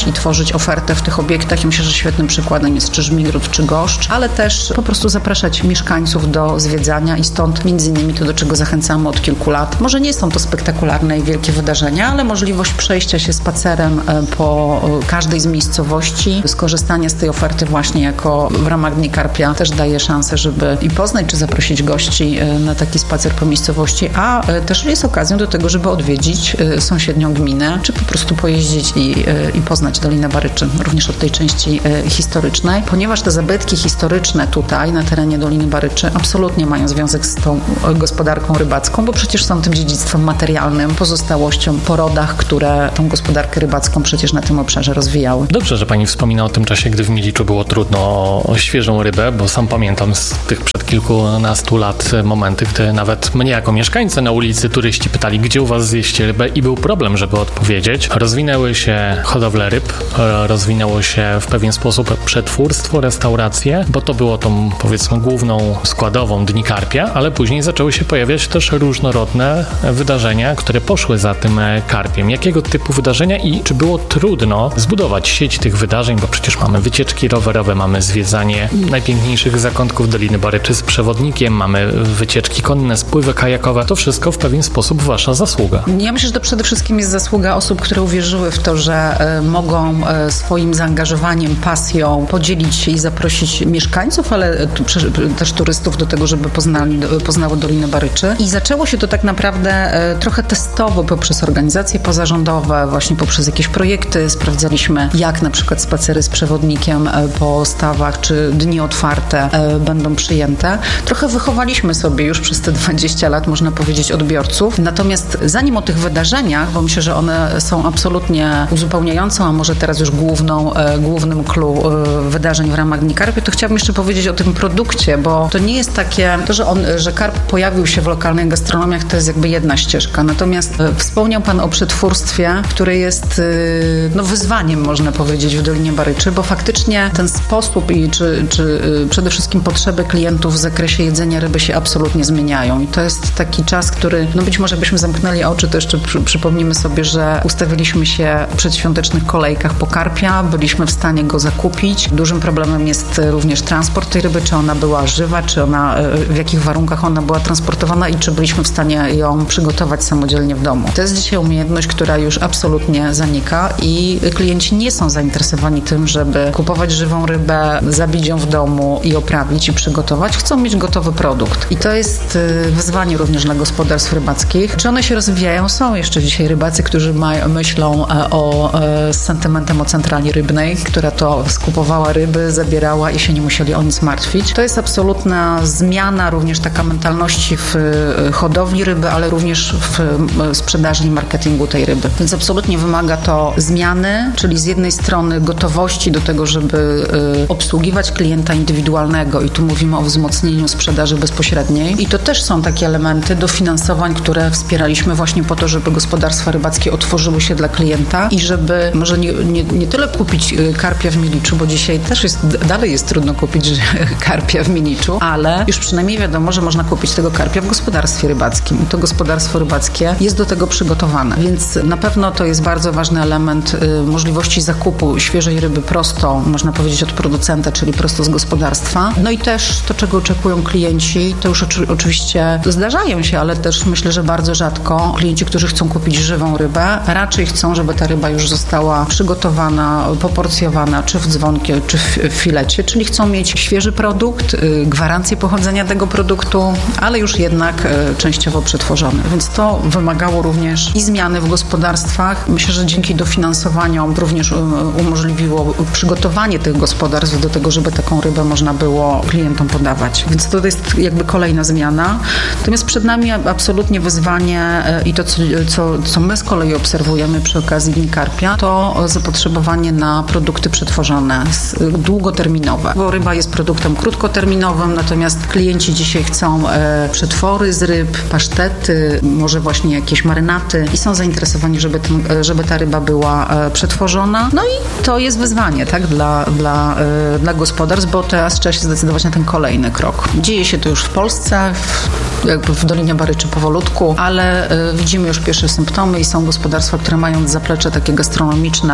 i tworzyć ofertę w tych obiektach. I myślę, że świetnym przykładem jest czy Żmigród, czy Goszcz, ale też po prostu zapraszać mieszkańców do zwiedzania i stąd między innymi to, do czego zachęcamy od kilku lat. Może nie są to spektakularne i wielkie wydarzenia, ale możliwość przejścia się spacerem po każdej z miejscowości, skorzystania z tej oferty właśnie jako w ramach Dni Karpia też daje szansę, żeby i poznać, czy zaprosić gości na taki spacer po miejscowości, a też jest okazją do tego, żeby odwiedzić sąsiednią gminę, czy po prostu pojeździć i, i poznać Dolinę Baryczy, również od tej części historycznej, ponieważ te zabytki historyczne tutaj na terenie Doliny Baryczy absolutnie mają związek z tą gospodarką rybacką, bo przecież są tym dziedzictwem materialnym, pozostałością po rodach, które tą gospodarkę rybacką przecież na tym obszarze rozwijały. Dobrze, że pani wspomina o tym czasie, gdy w Miliczu było trudno o świeżą rybę, bo sam pamiętam z tych przed kilkunastu lat momenty, gdy nawet mnie jako mieszkańcę na ulicy turyści pytali, gdzie u was zjeść rybę i był problem, żeby odpowiedzieć. Rozwinęły się hodowle ryb, rozwinęło się w pewien sposób przetwórstwo, restauracje, bo to było tą, powiedzmy, główną składową Dni Karpia, ale później zaczęły się pojawiać też różnorodne wydarzenia, które poszły za tym karpiem. Jakiego typu wydarzenia i czy było trudno zbudować sieć tych wydarzeń, bo przecież mamy wycieczki rowerowe, mamy zwiedzanie najpiękniejszych zakątków Doliny Baryczy z przewodnikiem, mamy wycieczki konne, spływy kajakowe. To wszystko w pewien sposób wasza zasługa. Ja myślę, że to przede wszystkim jest zasługa osób, które uwierzyły w to, że y, mogą y, swoim zaangażowaniem, pasją podzielić się i zaprosić mieszkańców, ale tu, przy, też turystów do tego, żeby poznali, poznały Dolinę Baryczy. I zaczęło się to tak naprawdę y, trochę testowo poprzez organizacje pozarządowe, właśnie poprzez jakieś projekty. Sprawdzaliśmy, jak na przykład spacery z przewodnikiem y, po stawach, czy dni otwarte y, będą przyjęte. Trochę wychowaliśmy sobie już przez te dwadzieścia lat, można powiedzieć, odbiorców. Natomiast zanim o tych wydarzeniach, bo myślę, że one są absolutnie uzupełniającą, a może teraz już główną, e, głównym clue e, wydarzeń w ramach Dni Karpia, to chciałabym jeszcze powiedzieć o tym produkcie, bo to nie jest takie, to, że, on, że karp pojawił się w lokalnych gastronomiach, to jest jakby jedna ścieżka. Natomiast e, wspomniał Pan o przetwórstwie, które jest e, no, wyzwaniem, można powiedzieć, w Dolinie Baryczy, bo faktycznie ten sposób i czy, czy e, przede wszystkim potrzeby klientów w zakresie jedzenia ryby się absolutnie zmieniają. I to jest taki czas, który, no być może jakbyśmy zamknęli oczy, to jeszcze przy, przypomnimy sobie, że ustawiliśmy się w przedświątecznych kolejkach po karpia, byliśmy w stanie go zakupić. Dużym problemem jest również transport tej ryby, czy ona była żywa, czy ona, w jakich warunkach ona była transportowana i czy byliśmy w stanie ją przygotować samodzielnie w domu. To jest dzisiaj umiejętność, która już absolutnie zanika i klienci nie są zainteresowani tym, żeby kupować żywą rybę, zabić ją w domu i oprawić i przygotować. Chcą mieć gotowy produkt. I to jest wyzwanie również dla gospodarstw rybackich. Czy one się rozwijają? Są jeszcze dzisiaj rybacy, którzy mają, myślą o, z sentymentem o centrali rybnej, która to skupowała ryby, zabierała i się nie musieli o nic martwić. To jest absolutna zmiana, również taka mentalności w hodowli ryby, ale również w sprzedaży i marketingu tej ryby. Więc absolutnie wymaga to zmiany, czyli z jednej strony gotowości do tego, żeby obsługiwać klienta indywidualnego i tu mówimy o wzmocnieniu sprzedaży bezpośredniej i to też są takie elementy dofinansowań, które wspieraliśmy właśnie po to, żeby gospodarstwa rybackie otworzyły się dla klienta i żeby może nie, nie, nie tyle kupić karpia w Miliczu, bo dzisiaj też jest, dalej jest trudno kupić karpia w Miliczu, ale już przynajmniej wiadomo, że można kupić tego karpia w gospodarstwie rybackim i to gospodarstwo rybackie jest do tego przygotowane, więc na pewno to jest bardzo ważny element y, możliwości zakupu świeżej ryby prosto, można powiedzieć od producenta, czyli prosto z gospodarstwa. No i też to, czego oczekują klienci, to już oczy, oczywiście zdarzają się, ale też myślę, że bardzo rzadko klienci, którzy chcą kupić żywą rybę, raczej chcą, żeby ta ryba już została przygotowana, poporcjowana, czy w dzwonkie, czy w filecie, czyli chcą mieć świeży produkt, gwarancję pochodzenia tego produktu, ale już jednak częściowo przetworzony. Więc to wymagało również i zmiany w gospodarstwach. Myślę, że dzięki dofinansowaniom również umożliwiło przygotowanie tych gospodarstw do tego, żeby taką rybę można było klientom podawać. Więc to jest jakby kolejna zmiana. Natomiast przed nami absolutnie wyzwanie i to, co, co, co my z kolei obserwujemy przy okazji Dni Karpia, to zapotrzebowanie na produkty przetworzone, długoterminowe. Bo ryba jest produktem krótkoterminowym, natomiast klienci dzisiaj chcą e, przetwory z ryb, pasztety, może właśnie jakieś marynaty i są zainteresowani, żeby, ten, żeby ta ryba była e, przetworzona. No i to jest wyzwanie, tak, dla, dla, e, dla gospodarstw, bo teraz trzeba się zdecydować na ten kolejny krok. Dzieje się to już w Polsce, w, jakby w Dolinie Baryczy powolutku, ale y, widzimy już pierwsze symptomy i są gospodarstwa, które mają zaplecze takie gastronomiczne,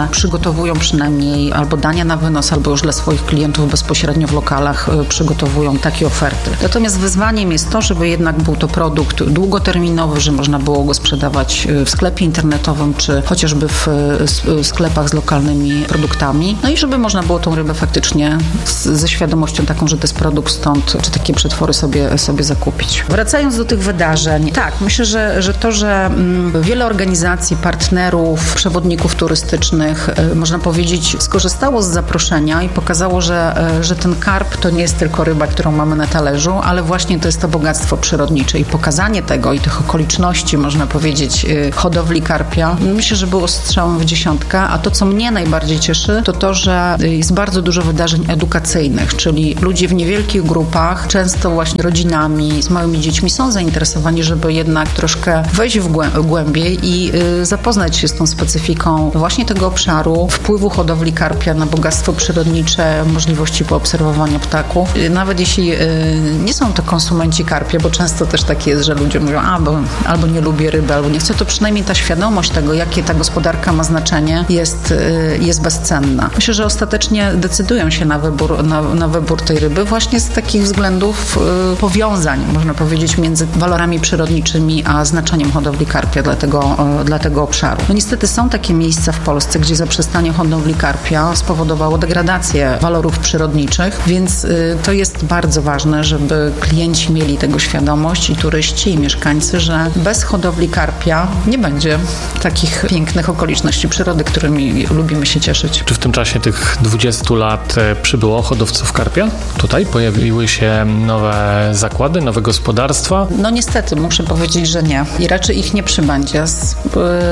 że przygotowują przynajmniej albo dania na wynos, albo już dla swoich klientów bezpośrednio w lokalach przygotowują takie oferty. Natomiast wyzwaniem jest to, żeby jednak był to produkt długoterminowy, że można było go sprzedawać w sklepie internetowym, czy chociażby w sklepach z lokalnymi produktami. No i żeby można było tą rybę faktycznie z, ze świadomością taką, że to jest produkt stąd, czy takie przetwory sobie, sobie zakupić. Wracając do tych wydarzeń, tak, myślę, że, że to, że mm, wiele organizacji, partnerów, przewodników turystycznych, y, można powiedzieć, skorzystało z zaproszenia i pokazało, że, y, że ten karp to nie jest tylko ryba, którą mamy na talerzu, ale właśnie to jest to bogactwo przyrodnicze i pokazanie tego i tych okoliczności, można powiedzieć, y, hodowli karpia, myślę, że było strzałem w dziesiątkę, a to, co mnie najbardziej cieszy, to to, że jest bardzo dużo wydarzeń edukacyjnych, czyli ludzie w niewielkich grupach, często właśnie rodzinami, z małymi dziećmi są zainteresowani, żeby jednak troszkę wejść w głębiej i y, zapoznać się z tą specyfiką właśnie tego obszaru, wpływu hodowli karpia na bogactwo przyrodnicze, możliwości poobserwowania ptaków. Nawet jeśli y, nie są to konsumenci karpia, bo często też tak jest, że ludzie mówią, a, bo, albo nie lubię ryby, albo nie chcę, to przynajmniej ta świadomość tego, jakie ta gospodarka ma znaczenie, jest, y, jest bezcenna. Myślę, że ostatecznie decydują się na wybór, na, na wybór tej ryby właśnie z takich względów y, powiązań, można powiedzieć, między walorami przyrodniczymi a znaczeniem hodowli karpia dla tego, y, dla tego obszaru. No niestety są takie miejsca w Polsce, gdzie zaprzestanie hodowli karpia spowodowało degradację walorów przyrodniczych, więc y, to jest bardzo ważne, żeby klienci mieli tego świadomość i turyści, i mieszkańcy, że bez hodowli karpia nie będzie takich pięknych okoliczności przyrody, którymi lubimy się cieszyć. Czy w tym czasie tych dwudziestu lat przybyło hodowców karpia? Tutaj pojawiły się nowe zakłady, nowe gospodarstwa? No niestety, muszę powiedzieć, że nie. I raczej ich nie przybędzie z, yy,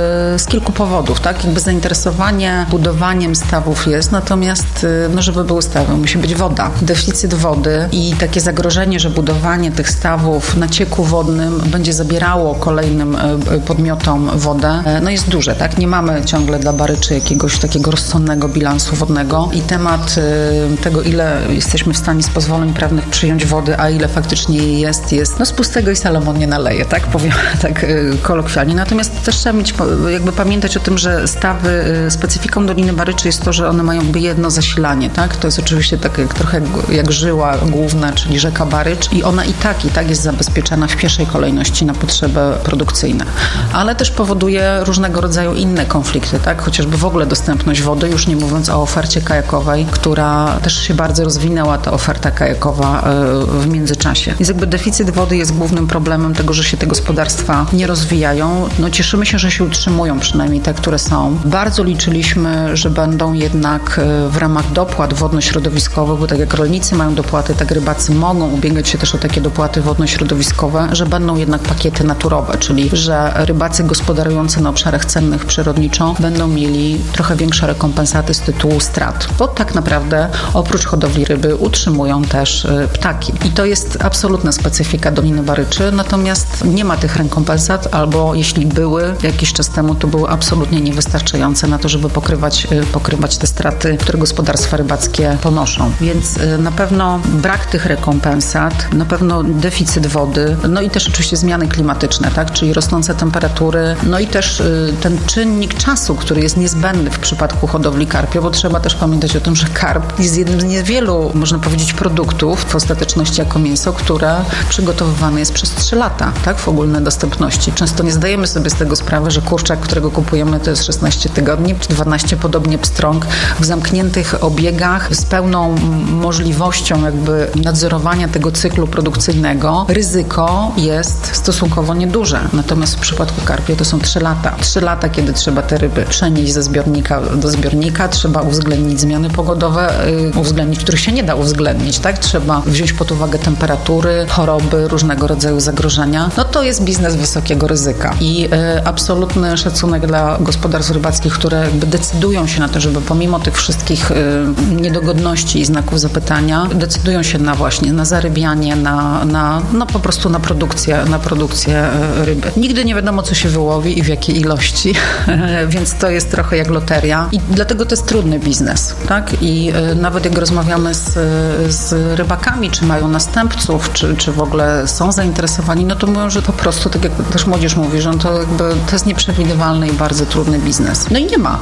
z kilku powodów, tak? Jakby zainteresowanie budowaniem stawów jest, natomiast yy, no żeby były stawy, musi być woda. Deficyt wody i takie zagrożenie, że budowanie tych stawów na cieku wodnym będzie zabierało kolejnym yy, podmiotom wodę, yy, no jest duże, tak? Nie mamy ciągle dla baryczy jakiegoś takiego rozsądnego bilansu wodnego i temat y, tego, ile jesteśmy w stanie z pozwoleń prawnych przyjąć wody, a ile faktycznie jej jest, jest no z pustego i Salomon nie naleje, tak powiem tak y, kolokwialnie. Natomiast też trzeba mieć, jakby pamiętać o tym, że stawy, y, specyfiką Doliny Baryczy jest to, że one mają jakby jedno zasilanie, tak? To jest oczywiście tak jak, trochę jak, jak żyła główna, czyli rzeka Barycz i ona i tak, i tak jest zabezpieczana w pierwszej kolejności na potrzeby produkcyjne. Ale też powoduje różnego rodzaju inne konflikty, tak? Chociażby w ogóle dostępność wody, już nie mówiąc o ofercie kajakowej, która też się bardzo rozwinęła, ta oferta kajakowa w międzyczasie. Więc jakby deficyt wody jest głównym problemem tego, że się te gospodarstwa nie rozwijają. No cieszymy się, że się utrzymują, przynajmniej te, które są. Bardzo liczyliśmy, że będą jednak w ramach dopłat wodno-środowiskowych, bo tak jak rolnicy mają dopłaty, tak rybacy mogą ubiegać się też o takie dopłaty wodno-środowiskowe, że będą jednak pakiety naturowe, czyli że rybacy gospodarujący na obszarach cennych przyrodniczo będą mieli trochę większe rekompensaty z tytułu strat, bo tak naprawdę oprócz hodowli ryby utrzymują też y, ptaki. I to jest absolutna specyfika Doliny Baryczy, natomiast nie ma tych rekompensat, albo jeśli były jakiś czas temu, to były absolutnie niewystarczające na to, żeby pokrywać, y, pokrywać te straty, które gospodarstwa rybackie ponoszą. Więc y, na pewno brak tych rekompensat, na pewno deficyt wody, no i też oczywiście zmiany klimatyczne, tak, czyli rosnące temperatury, no i też y, ten czynnik czasu, który jest niezbędny w przypadku hodowli karpia, bo trzeba też pamiętać o tym, że karp jest jednym z niewielu, można powiedzieć, produktów w ostateczności jako mięso, które przygotowywane jest przez trzy lata, tak, w ogólnej dostępności. Często nie zdajemy sobie z tego sprawy, że kurczak, którego kupujemy, to jest szesnaście tygodni, czy dwanaście, podobnie pstrąg, w zamkniętych obiegach z pełną możliwością jakby nadzorowania tego cyklu produkcyjnego. Ryzyko jest stosunkowo nieduże. Natomiast w przypadku karpia to są trzy lata. Trzy lata, kiedy trzeba te ryby przenieść ze zbiornika do zbiornika, trzeba uwzględnić zmiany pogodowe, yy, uwzględnić, których się nie da uwzględnić, tak? Trzeba wziąć pod uwagę temperatury, choroby, różnego rodzaju zagrożenia. No to jest biznes wysokiego ryzyka i yy, absolutny szacunek dla gospodarstw rybackich, które jakby decydują się na to, żeby pomimo tych wszystkich yy, niedogodności i znaków zapytania, decydują się na właśnie, na zarybianie, na, na no po prostu na produkcję, na produkcję yy, ryby. Nigdy nie wiadomo, co się wyłowi i w jakiej ilości, więc to jest trochę jak loteria i dlatego to jest trudny biznes, tak? I y, nawet jak rozmawiamy z, z rybakami, czy mają następców, czy, czy w ogóle są zainteresowani, no to mówią, że po prostu, tak jak też młodzież mówi, że to jakby to jest nieprzewidywalny i bardzo trudny biznes. No i nie ma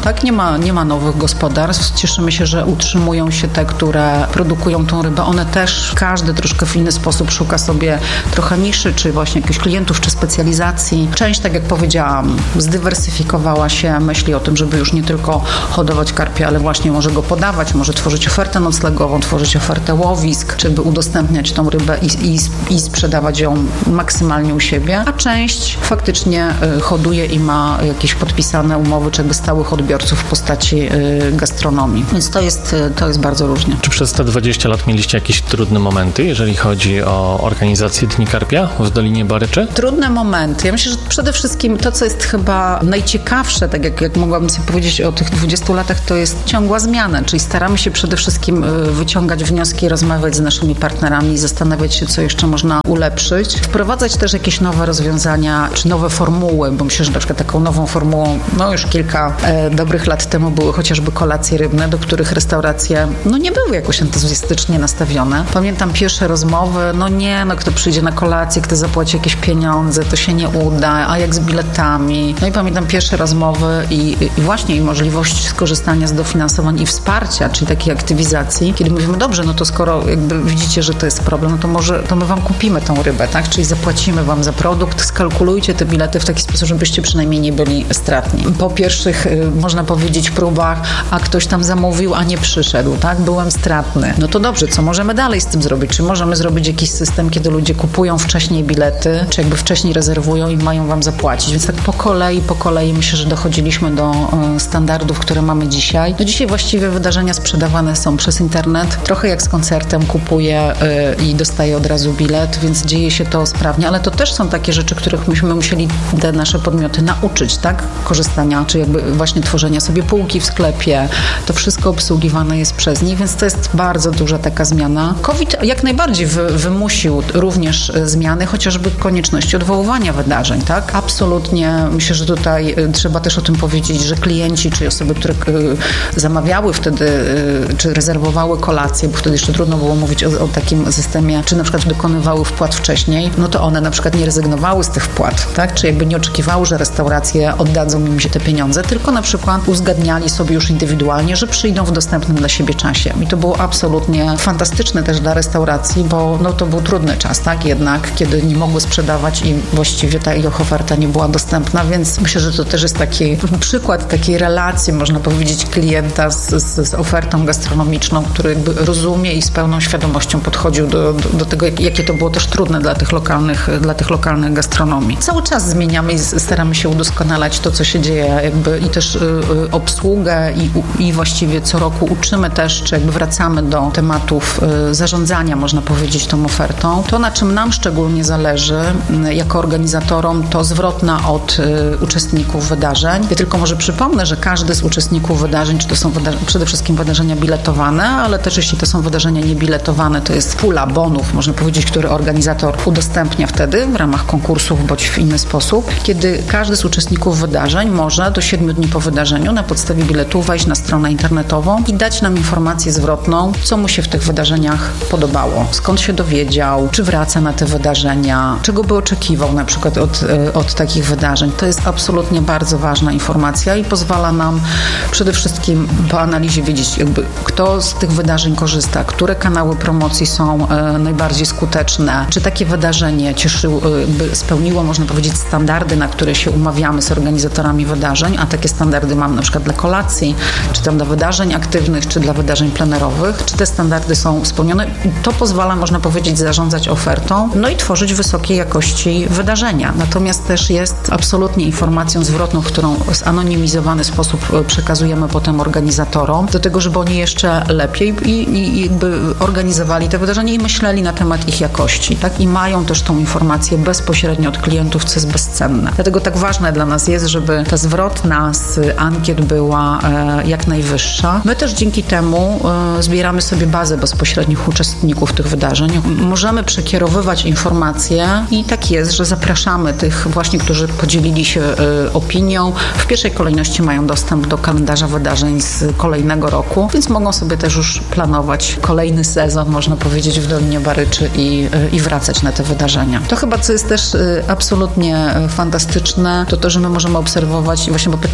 tak? Nie ma, nie ma nowych gospodarstw. Cieszymy się, że utrzymują się te, które produkują tą rybę. One też, każdy troszkę w inny sposób szuka sobie trochę niszy, czy właśnie jakichś klientów, czy specjalizacji. Część, tak jak powiedziałam, zdywersyfikowała się, myśli o tym, żeby już nie tylko hodować karpia, ale właśnie może go podawać, może tworzyć ofertę noclegową, tworzyć ofertę łowisk, czy by udostępniać tą rybę i, i, i sprzedawać ją maksymalnie u siebie. A część faktycznie y, hoduje i ma jakieś podpisane umowy, czy jakby stałych odbiorców w postaci y, gastronomii. Więc to jest, y, to jest bardzo różnie. Czy przez te dwadzieścia lat mieliście jakieś trudne momenty, jeżeli chodzi o organizację Dni Karpia w Dolinie Baryczy? Trudne momenty. Ja myślę, że przede wszystkim to, co jest chyba najciekawsze, tak jak, jak mogłabym sobie powiedzieć o tych dwudziestu latach, to jest ciągła zmiana, czyli staramy się przede wszystkim wyciągać wnioski, rozmawiać z naszymi partnerami, zastanawiać się, co jeszcze można ulepszyć, wprowadzać też jakieś nowe rozwiązania, czy nowe formuły, bo myślę, że na przykład taką nową formułą, no już kilka e, dobrych lat temu były chociażby kolacje rybne, do których restauracje, no nie były jakoś entuzjastycznie nastawione. Pamiętam pierwsze rozmowy, no nie, no kto przyjdzie na kolację, kto zapłaci jakieś pieniądze, to się nie uda, a jak z biletami. No i pamiętam pierwsze rozmowy i, i właśnie i możliwość skorzystania z dofinansowań i wsparcia, czyli takiej aktywizacji, kiedy mówimy, dobrze, no to skoro jakby widzicie, że to jest problem, no to może to my wam kupimy tą rybę, tak? Czyli zapłacimy wam za produkt, skalkulujcie te bilety w taki sposób, żebyście przynajmniej nie byli stratni. Po pierwszych, można powiedzieć, próbach, a ktoś tam zamówił, a nie przyszedł, tak? Byłem stratny. No to dobrze, co możemy dalej z tym zrobić? Czy możemy zrobić jakiś system, kiedy ludzie kupują wcześniej bilety, czy jakby wcześniej rezerwują i mają wam zapłacić? Więc tak po kolei, po kolei myślę, że dochodziliśmy do standardów, które mamy dzisiaj. No dzisiaj właściwie wydarzenia sprzedawane są przez internet. Trochę jak z koncertem, kupuję yy, i dostaję od razu bilet, więc dzieje się to sprawnie, ale to też są takie rzeczy, których myśmy musieli te nasze podmioty nauczyć, tak? Korzystania, czy jakby właśnie tworzenia sobie półki w sklepie. To wszystko obsługiwane jest przez nich, więc to jest bardzo duża taka zmiana. COVID jak najbardziej wy, wymusił również zmiany, chociażby konieczności odwoływania wydarzeń, tak? Absolutnie. Myślę, że tutaj trzeba też o tym powiedzieć, że klienci, czy osoby, które zamawiały wtedy, czy rezerwowały kolację, bo wtedy jeszcze trudno było mówić o, o takim systemie, czy na przykład dokonywały wpłat wcześniej, no to one na przykład nie rezygnowały z tych wpłat, tak? Czy jakby nie oczekiwały, że restauracje oddadzą im się te pieniądze, tylko na przykład uzgadniali sobie już indywidualnie, że przyjdą w dostępnym dla siebie czasie. I to było absolutnie fantastyczne też dla restauracji, bo no to był trudny czas, tak? Jednak, kiedy nie mogły sprzedawać i właściwie ta ich oferta nie była dostępna, więc myślę, że to też jest taki przykład takiej relacji, można powiedzieć, klienta z, z, z ofertą gastronomiczną, który jakby rozumie i z pełną świadomością podchodził do, do, do tego, jakie to było też trudne dla tych lokalnych, dla tych lokalnych gastronomii. Cały czas zmieniamy i staramy się udoskonalać to, co się dzieje, jakby i też y, y, obsługę i, i właściwie co roku uczymy też, czy jakby wracamy do tematów y, zarządzania, można powiedzieć, tą ofertą. To, na czym nam szczególnie zależy y, jako organizatorom, to zwrotna od y, uczestników wydarzeń. Ja tylko może przypomnę, że każdy z uczestników wydarzeń, czy to są wyda- przede wszystkim wydarzenia biletowane, ale też jeśli to są wydarzenia niebiletowane, to jest pula bonów, można powiedzieć, który organizator udostępnia wtedy w ramach konkursów bądź w inny sposób, kiedy każdy z uczestników wydarzeń może do siedmiu dni po wydarzeniu na podstawie biletu wejść na stronę internetową i dać nam informację zwrotną, co mu się w tych wydarzeniach podobało, skąd się dowiedział, czy wraca na te wydarzenia, czego by oczekiwał na przykład od, od takich wydarzeń. To jest absolutnie bardzo ważna informacja i pozwala nam przede wszystkim po analizie wiedzieć, jakby kto z tych wydarzeń korzysta, które kanały promocji są e, najbardziej skuteczne, czy takie wydarzenie cieszyło, e, spełniło, można powiedzieć, standardy, na które się umawiamy z organizatorami wydarzeń, a takie standardy mamy na przykład dla kolacji, czy tam dla wydarzeń aktywnych, czy dla wydarzeń plenerowych, czy te standardy są spełnione. To pozwala, można powiedzieć, zarządzać ofertą, no i tworzyć wysokiej jakości wydarzenia. Natomiast też jest absolutnie informacją zwrotną, którą w zanonimizowany sposób przekazujemy potem organizatorom, do tego, żeby oni jeszcze lepiej i, i, i jakby organizowali te wydarzenia i myśleli na temat ich jakości, tak? I mają też tą informację bezpośrednio od klientów, co jest bezcenne. Dlatego tak ważne dla nas jest, żeby ta zwrotna z ankiet była e, jak najwyższa. My też dzięki temu e, zbieramy sobie bazę bezpośrednich uczestników tych wydarzeń. Możemy przekierowywać informacje i tak jest, że zapraszamy tych właśnie, którzy podzielili się e, opinią. W pierwszej kolejności mają dostęp do kalendarza wydarzeń z kolejnego roku, więc mogą sobie też już planować kolejny sezon, można powiedzieć, w Dolinie Baryczy i, i wracać na te wydarzenia. To chyba, co jest też absolutnie fantastyczne, to to, że my możemy obserwować i właśnie, bo pytamy też, czy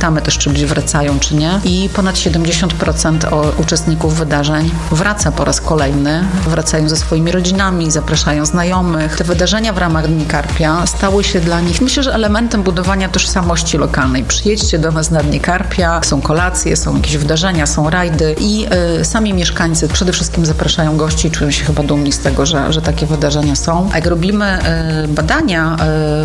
czy ludzie wracają, czy nie. I ponad siedemdziesiąt procent uczestników wydarzeń wraca po raz kolejny. Wracają ze swoimi rodzinami, zapraszają znajomych. Te wydarzenia w ramach Dni Karpia stały się dla nich, myślę, że elementem budowania tożsamości lokalnej. Przyjedźcie do nas na Dni Karpia, są kolacje, są jakieś wydarzenia, są rajdy i y, sami mieszkańcy przede wszystkim zapraszają gości i czują się chyba dumni z tego, że, że takie wydarzenia są. A jak robimy y, badania,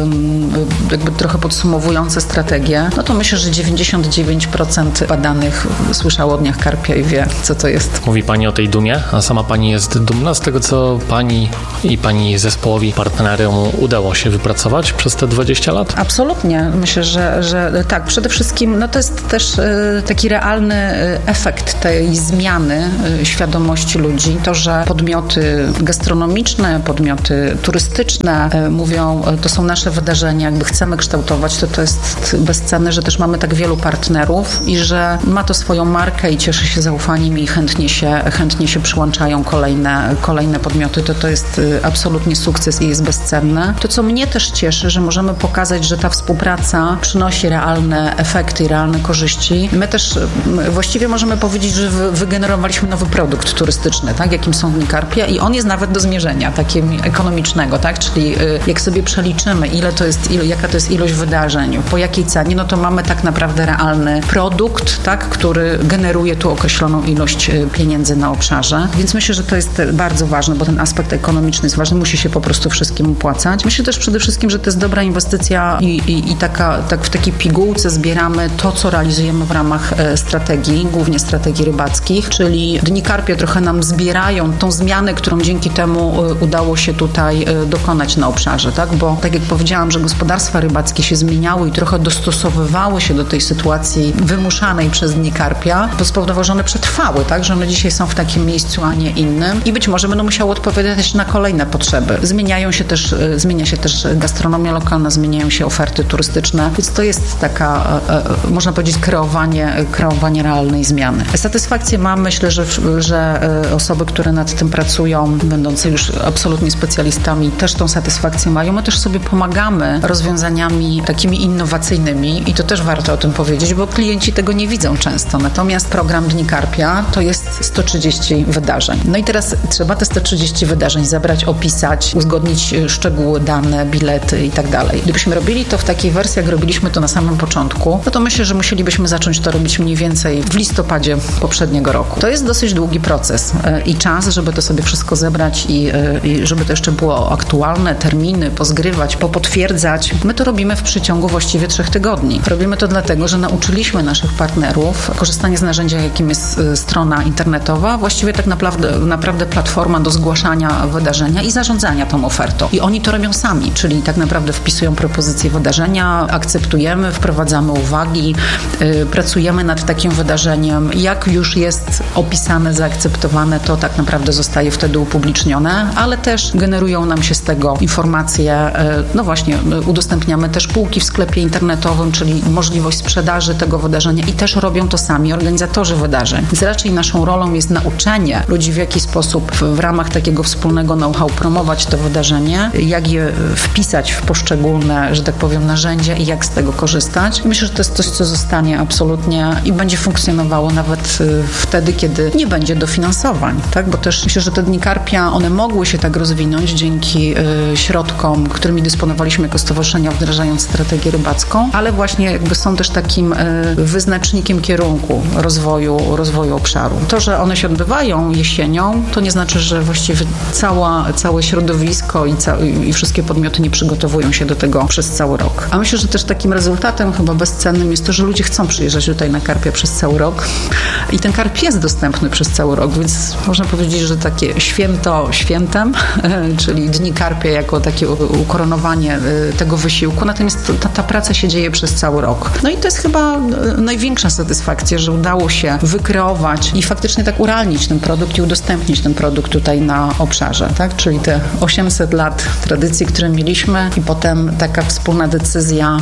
y, jakby trochę podsumowujące strategię, no to myślę, że dziewięćdziesiąt dziewięć procent badanych słyszało o Dniach Karpia i wie, co to jest. Mówi Pani o tej dumie, a sama Pani jest dumna z tego, co Pani i Pani zespołowi, partnerom udało się wypracować przez te dwadzieścia lat? Absolutnie. Myślę, że, że tak. Przede wszystkim no to jest też y, taki realny y, efekt tej zmiany y, świadomości ludzi. To, że podmioty gastronomiczne, podmioty turystyczne y, mówią, y, to są nasze wydarzenia, jakby chcemy kształtować, to to jest bezcenne, że też mamy tak wielu partnerów i że ma to swoją markę i cieszy się zaufaniem i chętnie się, chętnie się przyłączają kolejne, kolejne podmioty. To to jest y, absolutnie sukces i jest bezcenne. To, co mnie też cieszy, że możemy pokazać, że ta współpraca przynosi realne efekty i realne korzyści. My też my właściwie możemy powiedzieć, że wy, wygenerowaliśmy nowy produkt turystyczny, tak, jakim są Dni Karpia i on jest nawet do zmierzenia, takiego ekonomicznego, tak, czyli y, jak sobie przeliczymy, ile to jest, ile, jaka to jest ilość wydarzeń, po jakiej cenie, no to mamy tak naprawdę realny produkt, tak, który generuje tu określoną ilość y, pieniędzy na obszarze. Więc myślę, że to jest bardzo ważne, bo ten aspekt ekonomiczny jest ważny, musi się po prostu wszystkim opłacać. Myślę też przede wszystkim, że to jest dobra inwestycja i, i, i taka, tak w takiej pigułce zbieramy to, co realizujemy w ramach e, strategii, głównie strategii rybackich, czyli Dni Karpia trochę nam zbierają tą zmianę, którą dzięki temu e, udało się tutaj e, dokonać na obszarze, tak? Bo tak jak powiedziałam, że gospodarstwa rybackie się zmieniały i trochę dostosowywały się do tej sytuacji wymuszanej przez Dni Karpia, to spowodowało, że one przetrwały, tak? Że one dzisiaj są w takim miejscu, a nie innym i być może będą musiały odpowiadać na kolejne potrzeby. Zmieniają się też, e, zmienia się też gastronomia lokalna, zmieniają się oferty turystyczne, więc to jest taka, e, można powiedzieć, kreowanie, kreowanie realnej zmiany. Satysfakcję mam, myślę, że, że osoby, które nad tym pracują, będące już absolutnie specjalistami, też tą satysfakcję mają. My też sobie pomagamy rozwiązaniami takimi innowacyjnymi i to też warto o tym powiedzieć, bo klienci tego nie widzą często. Natomiast program Dni Karpia to jest sto trzydzieści wydarzeń. No i teraz trzeba te sto trzydzieści wydarzeń zebrać, opisać, uzgodnić szczegóły, dane, bilety i tak dalej. Gdybyśmy robili to w takiej wersji, jak robiliśmy to na samym początku, no to myślę, że musielibyśmy zacząć to robić mniej więcej w listopadzie poprzedniego roku. To jest dosyć długi proces i czas, żeby to sobie wszystko zebrać i, i żeby to jeszcze było aktualne, terminy, pozgrywać, popotwierdzać. My to robimy w przeciągu właściwie trzech tygodni. Robimy to dlatego, że nauczyliśmy naszych partnerów korzystania z narzędzia, jakim jest strona internetowa, właściwie tak naprawdę, naprawdę platforma do zgłaszania wydarzenia i zarządzania tą ofertą. I oni to robią sami, czyli tak naprawdę wpisują propozycje wydarzenia, akceptujemy, wprowadzamy uwagi, yy, pracujemy nad takim wydarzeniem. Jak już jest opisane, zaakceptowane, to tak naprawdę zostaje wtedy upublicznione, ale też generują nam się z tego informacje, yy, no właśnie, yy, udostępniamy też półki w sklepie internetowym, czyli możliwość sprzedaży tego wydarzenia i też robią to sami organizatorzy wydarzeń. Więc raczej naszą rolą jest nauczenie ludzi, w jaki sposób w, w ramach takiego wspólnego know-how promować to wydarzenie, jak je wpisać w poszczególne, że tak powiem, narzędzia i jak z tego korzystać. Myślę, że to jest coś, co zostanie absolutnie i będzie funkcjonowało nawet wtedy, kiedy nie będzie dofinansowań, tak? Bo też myślę, że te Dni Karpia, one mogły się tak rozwinąć dzięki y, środkom, którymi dysponowaliśmy jako stowarzyszenia, wdrażając strategię rybacką, ale właśnie jakby są też takim y, wyznacznikiem kierunku rozwoju, rozwoju obszaru. To, że one się odbywają jesienią, to nie znaczy, że właściwie cała, całe środowisko i, ca- i wszystkie podmioty nie przygotowują się do tego przez cały rok. A myślę, że też takim rezultatem chyba bezcennym jest to, że ludzie chcą przyjeżdżać tutaj na karpia przez cały rok i ten karp jest dostępny przez cały rok, więc można powiedzieć, że takie święto świętem, czyli Dni Karpia jako takie ukoronowanie tego wysiłku, natomiast ta, ta praca się dzieje przez cały rok. No i to jest chyba największa satysfakcja, że udało się wykreować i faktycznie tak urealnić ten produkt i udostępnić ten produkt tutaj na obszarze, tak? Czyli te osiemset lat tradycji, które mieliśmy i potem taka wspólna decyzja,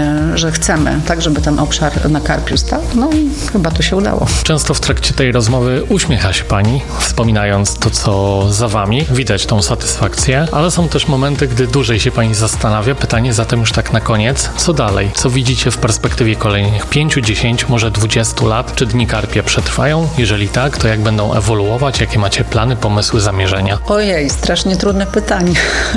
że chcemy, tak, żeby ten obszar na karpiu stał. No i chyba to się udało. Często w trakcie tej rozmowy uśmiecha się Pani, wspominając to, co za Wami. Widać tą satysfakcję, ale są też momenty, gdy dłużej się Pani zastanawia. Pytanie zatem już tak na koniec, co dalej? Co widzicie w perspektywie kolej- przestrzeniach pięciu, dziesięciu, może dwudziestu lat? Czy Dni Karpia przetrwają? Jeżeli tak, to jak będą ewoluować? Jakie macie plany, pomysły, zamierzenia? Ojej, strasznie trudne pytanie.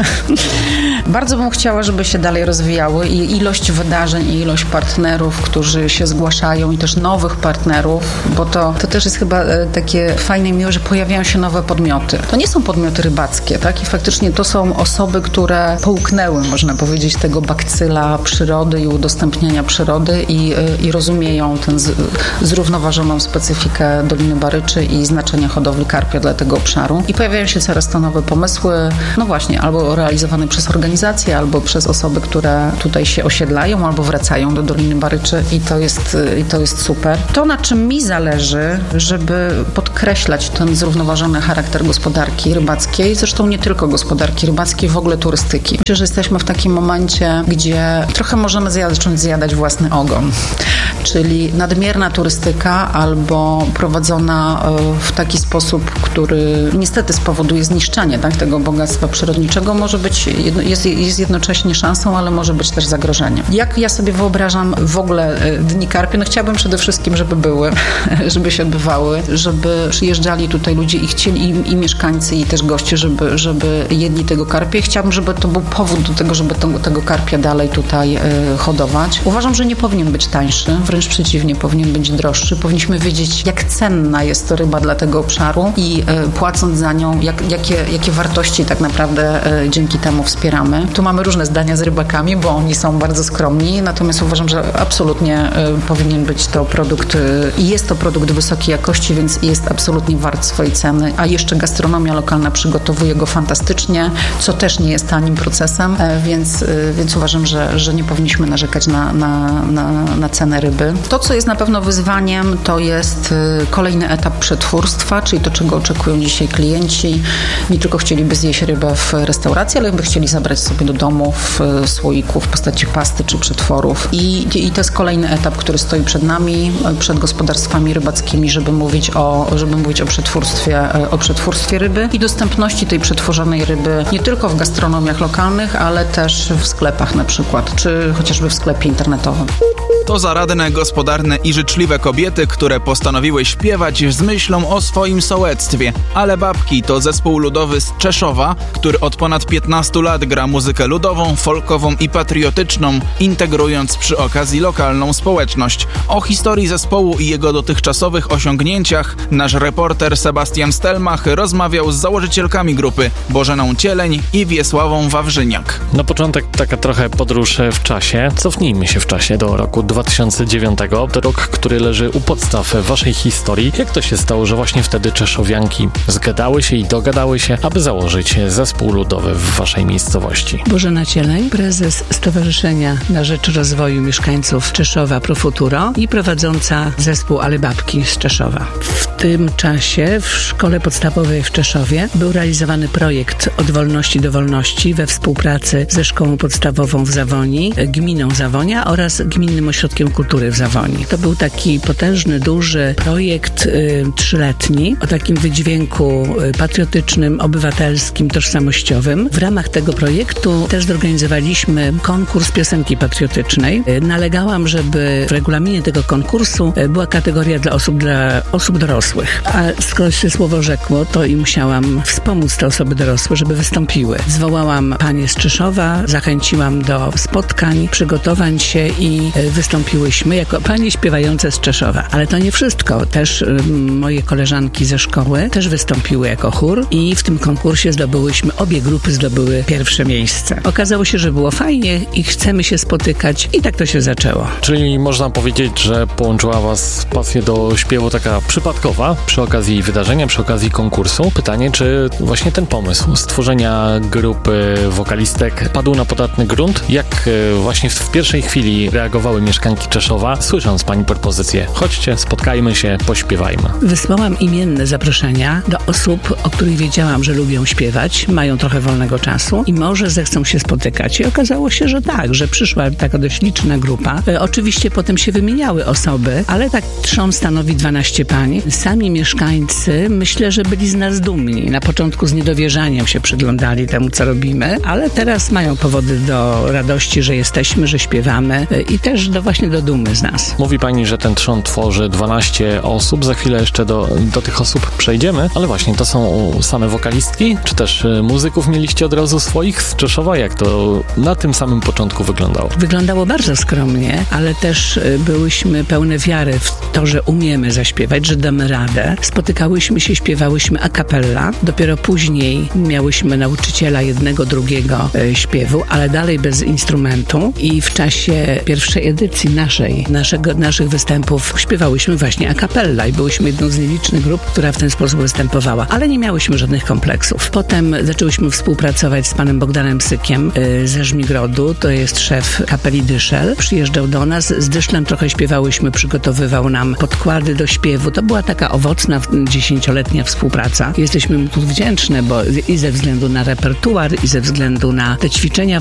Bardzo bym chciała, żeby się dalej rozwijały i ilość wydarzeń, i ilość partnerów, którzy się zgłaszają i też nowych partnerów, bo to, to też jest chyba takie fajne i miłe, że pojawiają się nowe podmioty. To nie są podmioty rybackie, tak? I faktycznie to są osoby, które połknęły, można powiedzieć, tego bakcyla przyrody i udostępniania przyrody i, i rozumieją tę z, zrównoważoną specyfikę Doliny Baryczy i znaczenie hodowli karpia dla tego obszaru. I pojawiają się coraz to nowe pomysły, no właśnie, albo realizowane przez organizacje, albo przez osoby, które tutaj się osiedlają, albo wracają do Doliny Baryczy i to jest, i to jest super. To, na czym mi zależy, żeby podkreślać ten zrównoważony charakter gospodarki rybackiej, zresztą nie tylko gospodarki rybackiej, w ogóle turystyki. Myślę, że jesteśmy w takim momencie, gdzie trochę możemy zacząć zjadać własny ogon. Czyli nadmierna turystyka albo prowadzona w taki sposób, który niestety spowoduje zniszczenie, tak, tego bogactwa przyrodniczego, może być, jest, jest jednocześnie szansą, ale może być też zagrożeniem. Jak ja sobie wyobrażam w ogóle Dni Karpia? No chciałabym przede wszystkim, żeby były, żeby się odbywały, żeby przyjeżdżali tutaj ludzie i chcieli, i, i mieszkańcy, i też goście, żeby, żeby jedli tego karpia. Chciałabym, żeby to był powód do tego, żeby to, tego karpia dalej tutaj y, hodować. Uważam, że nie powinien być tańszy, wręcz przeciwnie, powinien być droższy. Powinniśmy wiedzieć, jak cenna jest to ryba dla tego obszaru i y, płacąc za nią, jak, jakie, jakie wartości tak naprawdę y, dzięki temu wspieramy. Tu mamy różne zdania z rybakami, bo oni są bardzo skromni, natomiast uważam, że absolutnie y, powinien być to produkt i y, jest to produkt wysokiej jakości, więc jest absolutnie wart swojej ceny, a jeszcze gastronomia lokalna przygotowuje go fantastycznie, co też nie jest tanim procesem, y, więc, y, więc uważam, że, że nie powinniśmy narzekać na, na, na, na cenę ryby. To, co jest na pewno wyzwaniem, to jest y, kolejny etap przetwórstwa, czyli to, czego oczekują dzisiaj klienci. Nie tylko chcieliby zjeść rybę w restauracji, ale by chcieli zabrać sobie do domu w słoiku w postaci pasty czy przetworów. I, I to jest kolejny etap, który stoi przed nami, przed gospodarstwami rybackimi, żeby mówić o, żeby mówić o przetwórstwie, o przetwórstwie ryby i dostępności tej przetworzonej ryby nie tylko w gastronomiach lokalnych, ale też w sklepach na przykład, czy chociażby w sklepie internetowym. To zaradne, gospodarne i życzliwe kobiety, które postanowiły śpiewać z myślą o swoim sołectwie. Ale Babki to zespół ludowy z Czeszowa, który od ponad piętnastu lat gra muzykę ludową, folkową i patriotyczną, integrując przy okazji lokalną społeczność. O historii zespołu i jego dotychczasowych osiągnięciach nasz reporter Sebastian Stelmach rozmawiał z założycielkami grupy Bożeną Cieleń i Wiesławą Wawrzyniak. Na początek taka trochę podróż w czasie. Cofnijmy się w czasie do roku dwa tysiące dziewiątego. To rok, który leży u podstaw waszej historii. Jak to się stało, że właśnie wtedy czeszowianki zgadały się i dogadały się, aby założyć zespół ludowy w waszej miejscowości? Bożena Cieleń, prezes Stowarzyszenia na Rzecz Rozwoju Mieszkańców Czeszowa Pro Futuro i prowadząca zespół Ale Babki z Czeszowa. W tym czasie w szkole podstawowej w Czeszowie był realizowany projekt Od wolności do wolności we współpracy ze szkołą podstawową w Zawoni, gminą Zawonia oraz Gminnym Ośrodkiem Kultury w Zawoni. To był taki potężny, duży projekt y, trzyletni o takim wydźwięku y, patriotycznym, obywatelskim, tożsamościowym. W ramach tego projektu też zorganizowaliśmy konkurs piosenki patriotycznej. Y, nalegałam, żeby w regulaminie tego konkursu y, była kategoria dla osób, dla osób dorosłych. A skoro się słowo rzekło, to i musiałam wspomóc te osoby dorosłe, żeby wystąpiły. Zwołałam panie z Czeszowa, zachęciłam do spotkań, przygotowań się i wystąpiłyśmy jako panie śpiewające z Czeszowa. Ale to nie wszystko. Też y, moje koleżanki ze szkoły też wystąpiły jako chór i w tym konkursie zdobyłyśmy, obie grupy zdobyły pierwsze miejsce. Okazało się, że było fajnie i chcemy się spotykać i tak to się zaczęło. Czyli można powiedzieć, że połączyła was pasję do śpiewu taka przypadkowa przy okazji wydarzenia, przy okazji konkursu. Pytanie, czy właśnie ten pomysł stworzenia grupy wokalistek padł na podatny grunt? Jak właśnie w pierwszej chwili reagowały mieszkanki Czeszowa, słysząc pani propozycję? Chodźcie, spotkajmy się, pośpiewajmy. Wysłałam imienne zaproszenia do osób, o których wiedziałam, że lubią śpiewać, mają trochę wolnego czasu i może zechcą się spotykać. I okazało się, że tak, że przyszła taka dość liczna grupa. E, oczywiście potem się wymieniały osoby, ale tak trzon stanowi dwanaście pań. Sami mieszkańcy, myślę, że byli z nas dumni. Na początku z niedowierzaniem się przyglądali temu, co robimy, ale teraz mają powody do radości, że jesteśmy, że śpiewamy e, i też do właśnie właśnie do dumy z nas. Mówi pani, że ten trzon tworzy dwanaście osób. Za chwilę jeszcze do, do tych osób przejdziemy, ale właśnie to są same wokalistki, czy też muzyków mieliście od razu swoich z Czeszowa? Jak to na tym samym początku wyglądało? Wyglądało bardzo skromnie, ale też byłyśmy pełne wiary w to, że umiemy zaśpiewać, że damy radę. Spotykałyśmy się, śpiewałyśmy a cappella. Dopiero później miałyśmy nauczyciela jednego, drugiego e, śpiewu, ale dalej bez instrumentu i w czasie pierwszej edycji naszej, naszego, naszych występów śpiewałyśmy właśnie a cappella i byłyśmy jedną z nielicznych grup, która w ten sposób występowała, ale nie miałyśmy żadnych kompleksów. Potem zaczęłyśmy współpracować z panem Bogdanem Sykiem e, ze Żmigrodu, to jest szef kapeli Dyszel. Przyjeżdżał do nas, z Dyszlem trochę śpiewałyśmy, przygotowywał nam podkłady do śpiewu. To była taka owocna, dziesięcioletnia współpraca. Jesteśmy mu tu wdzięczne, bo i ze względu na repertuar, i ze względu na te ćwiczenia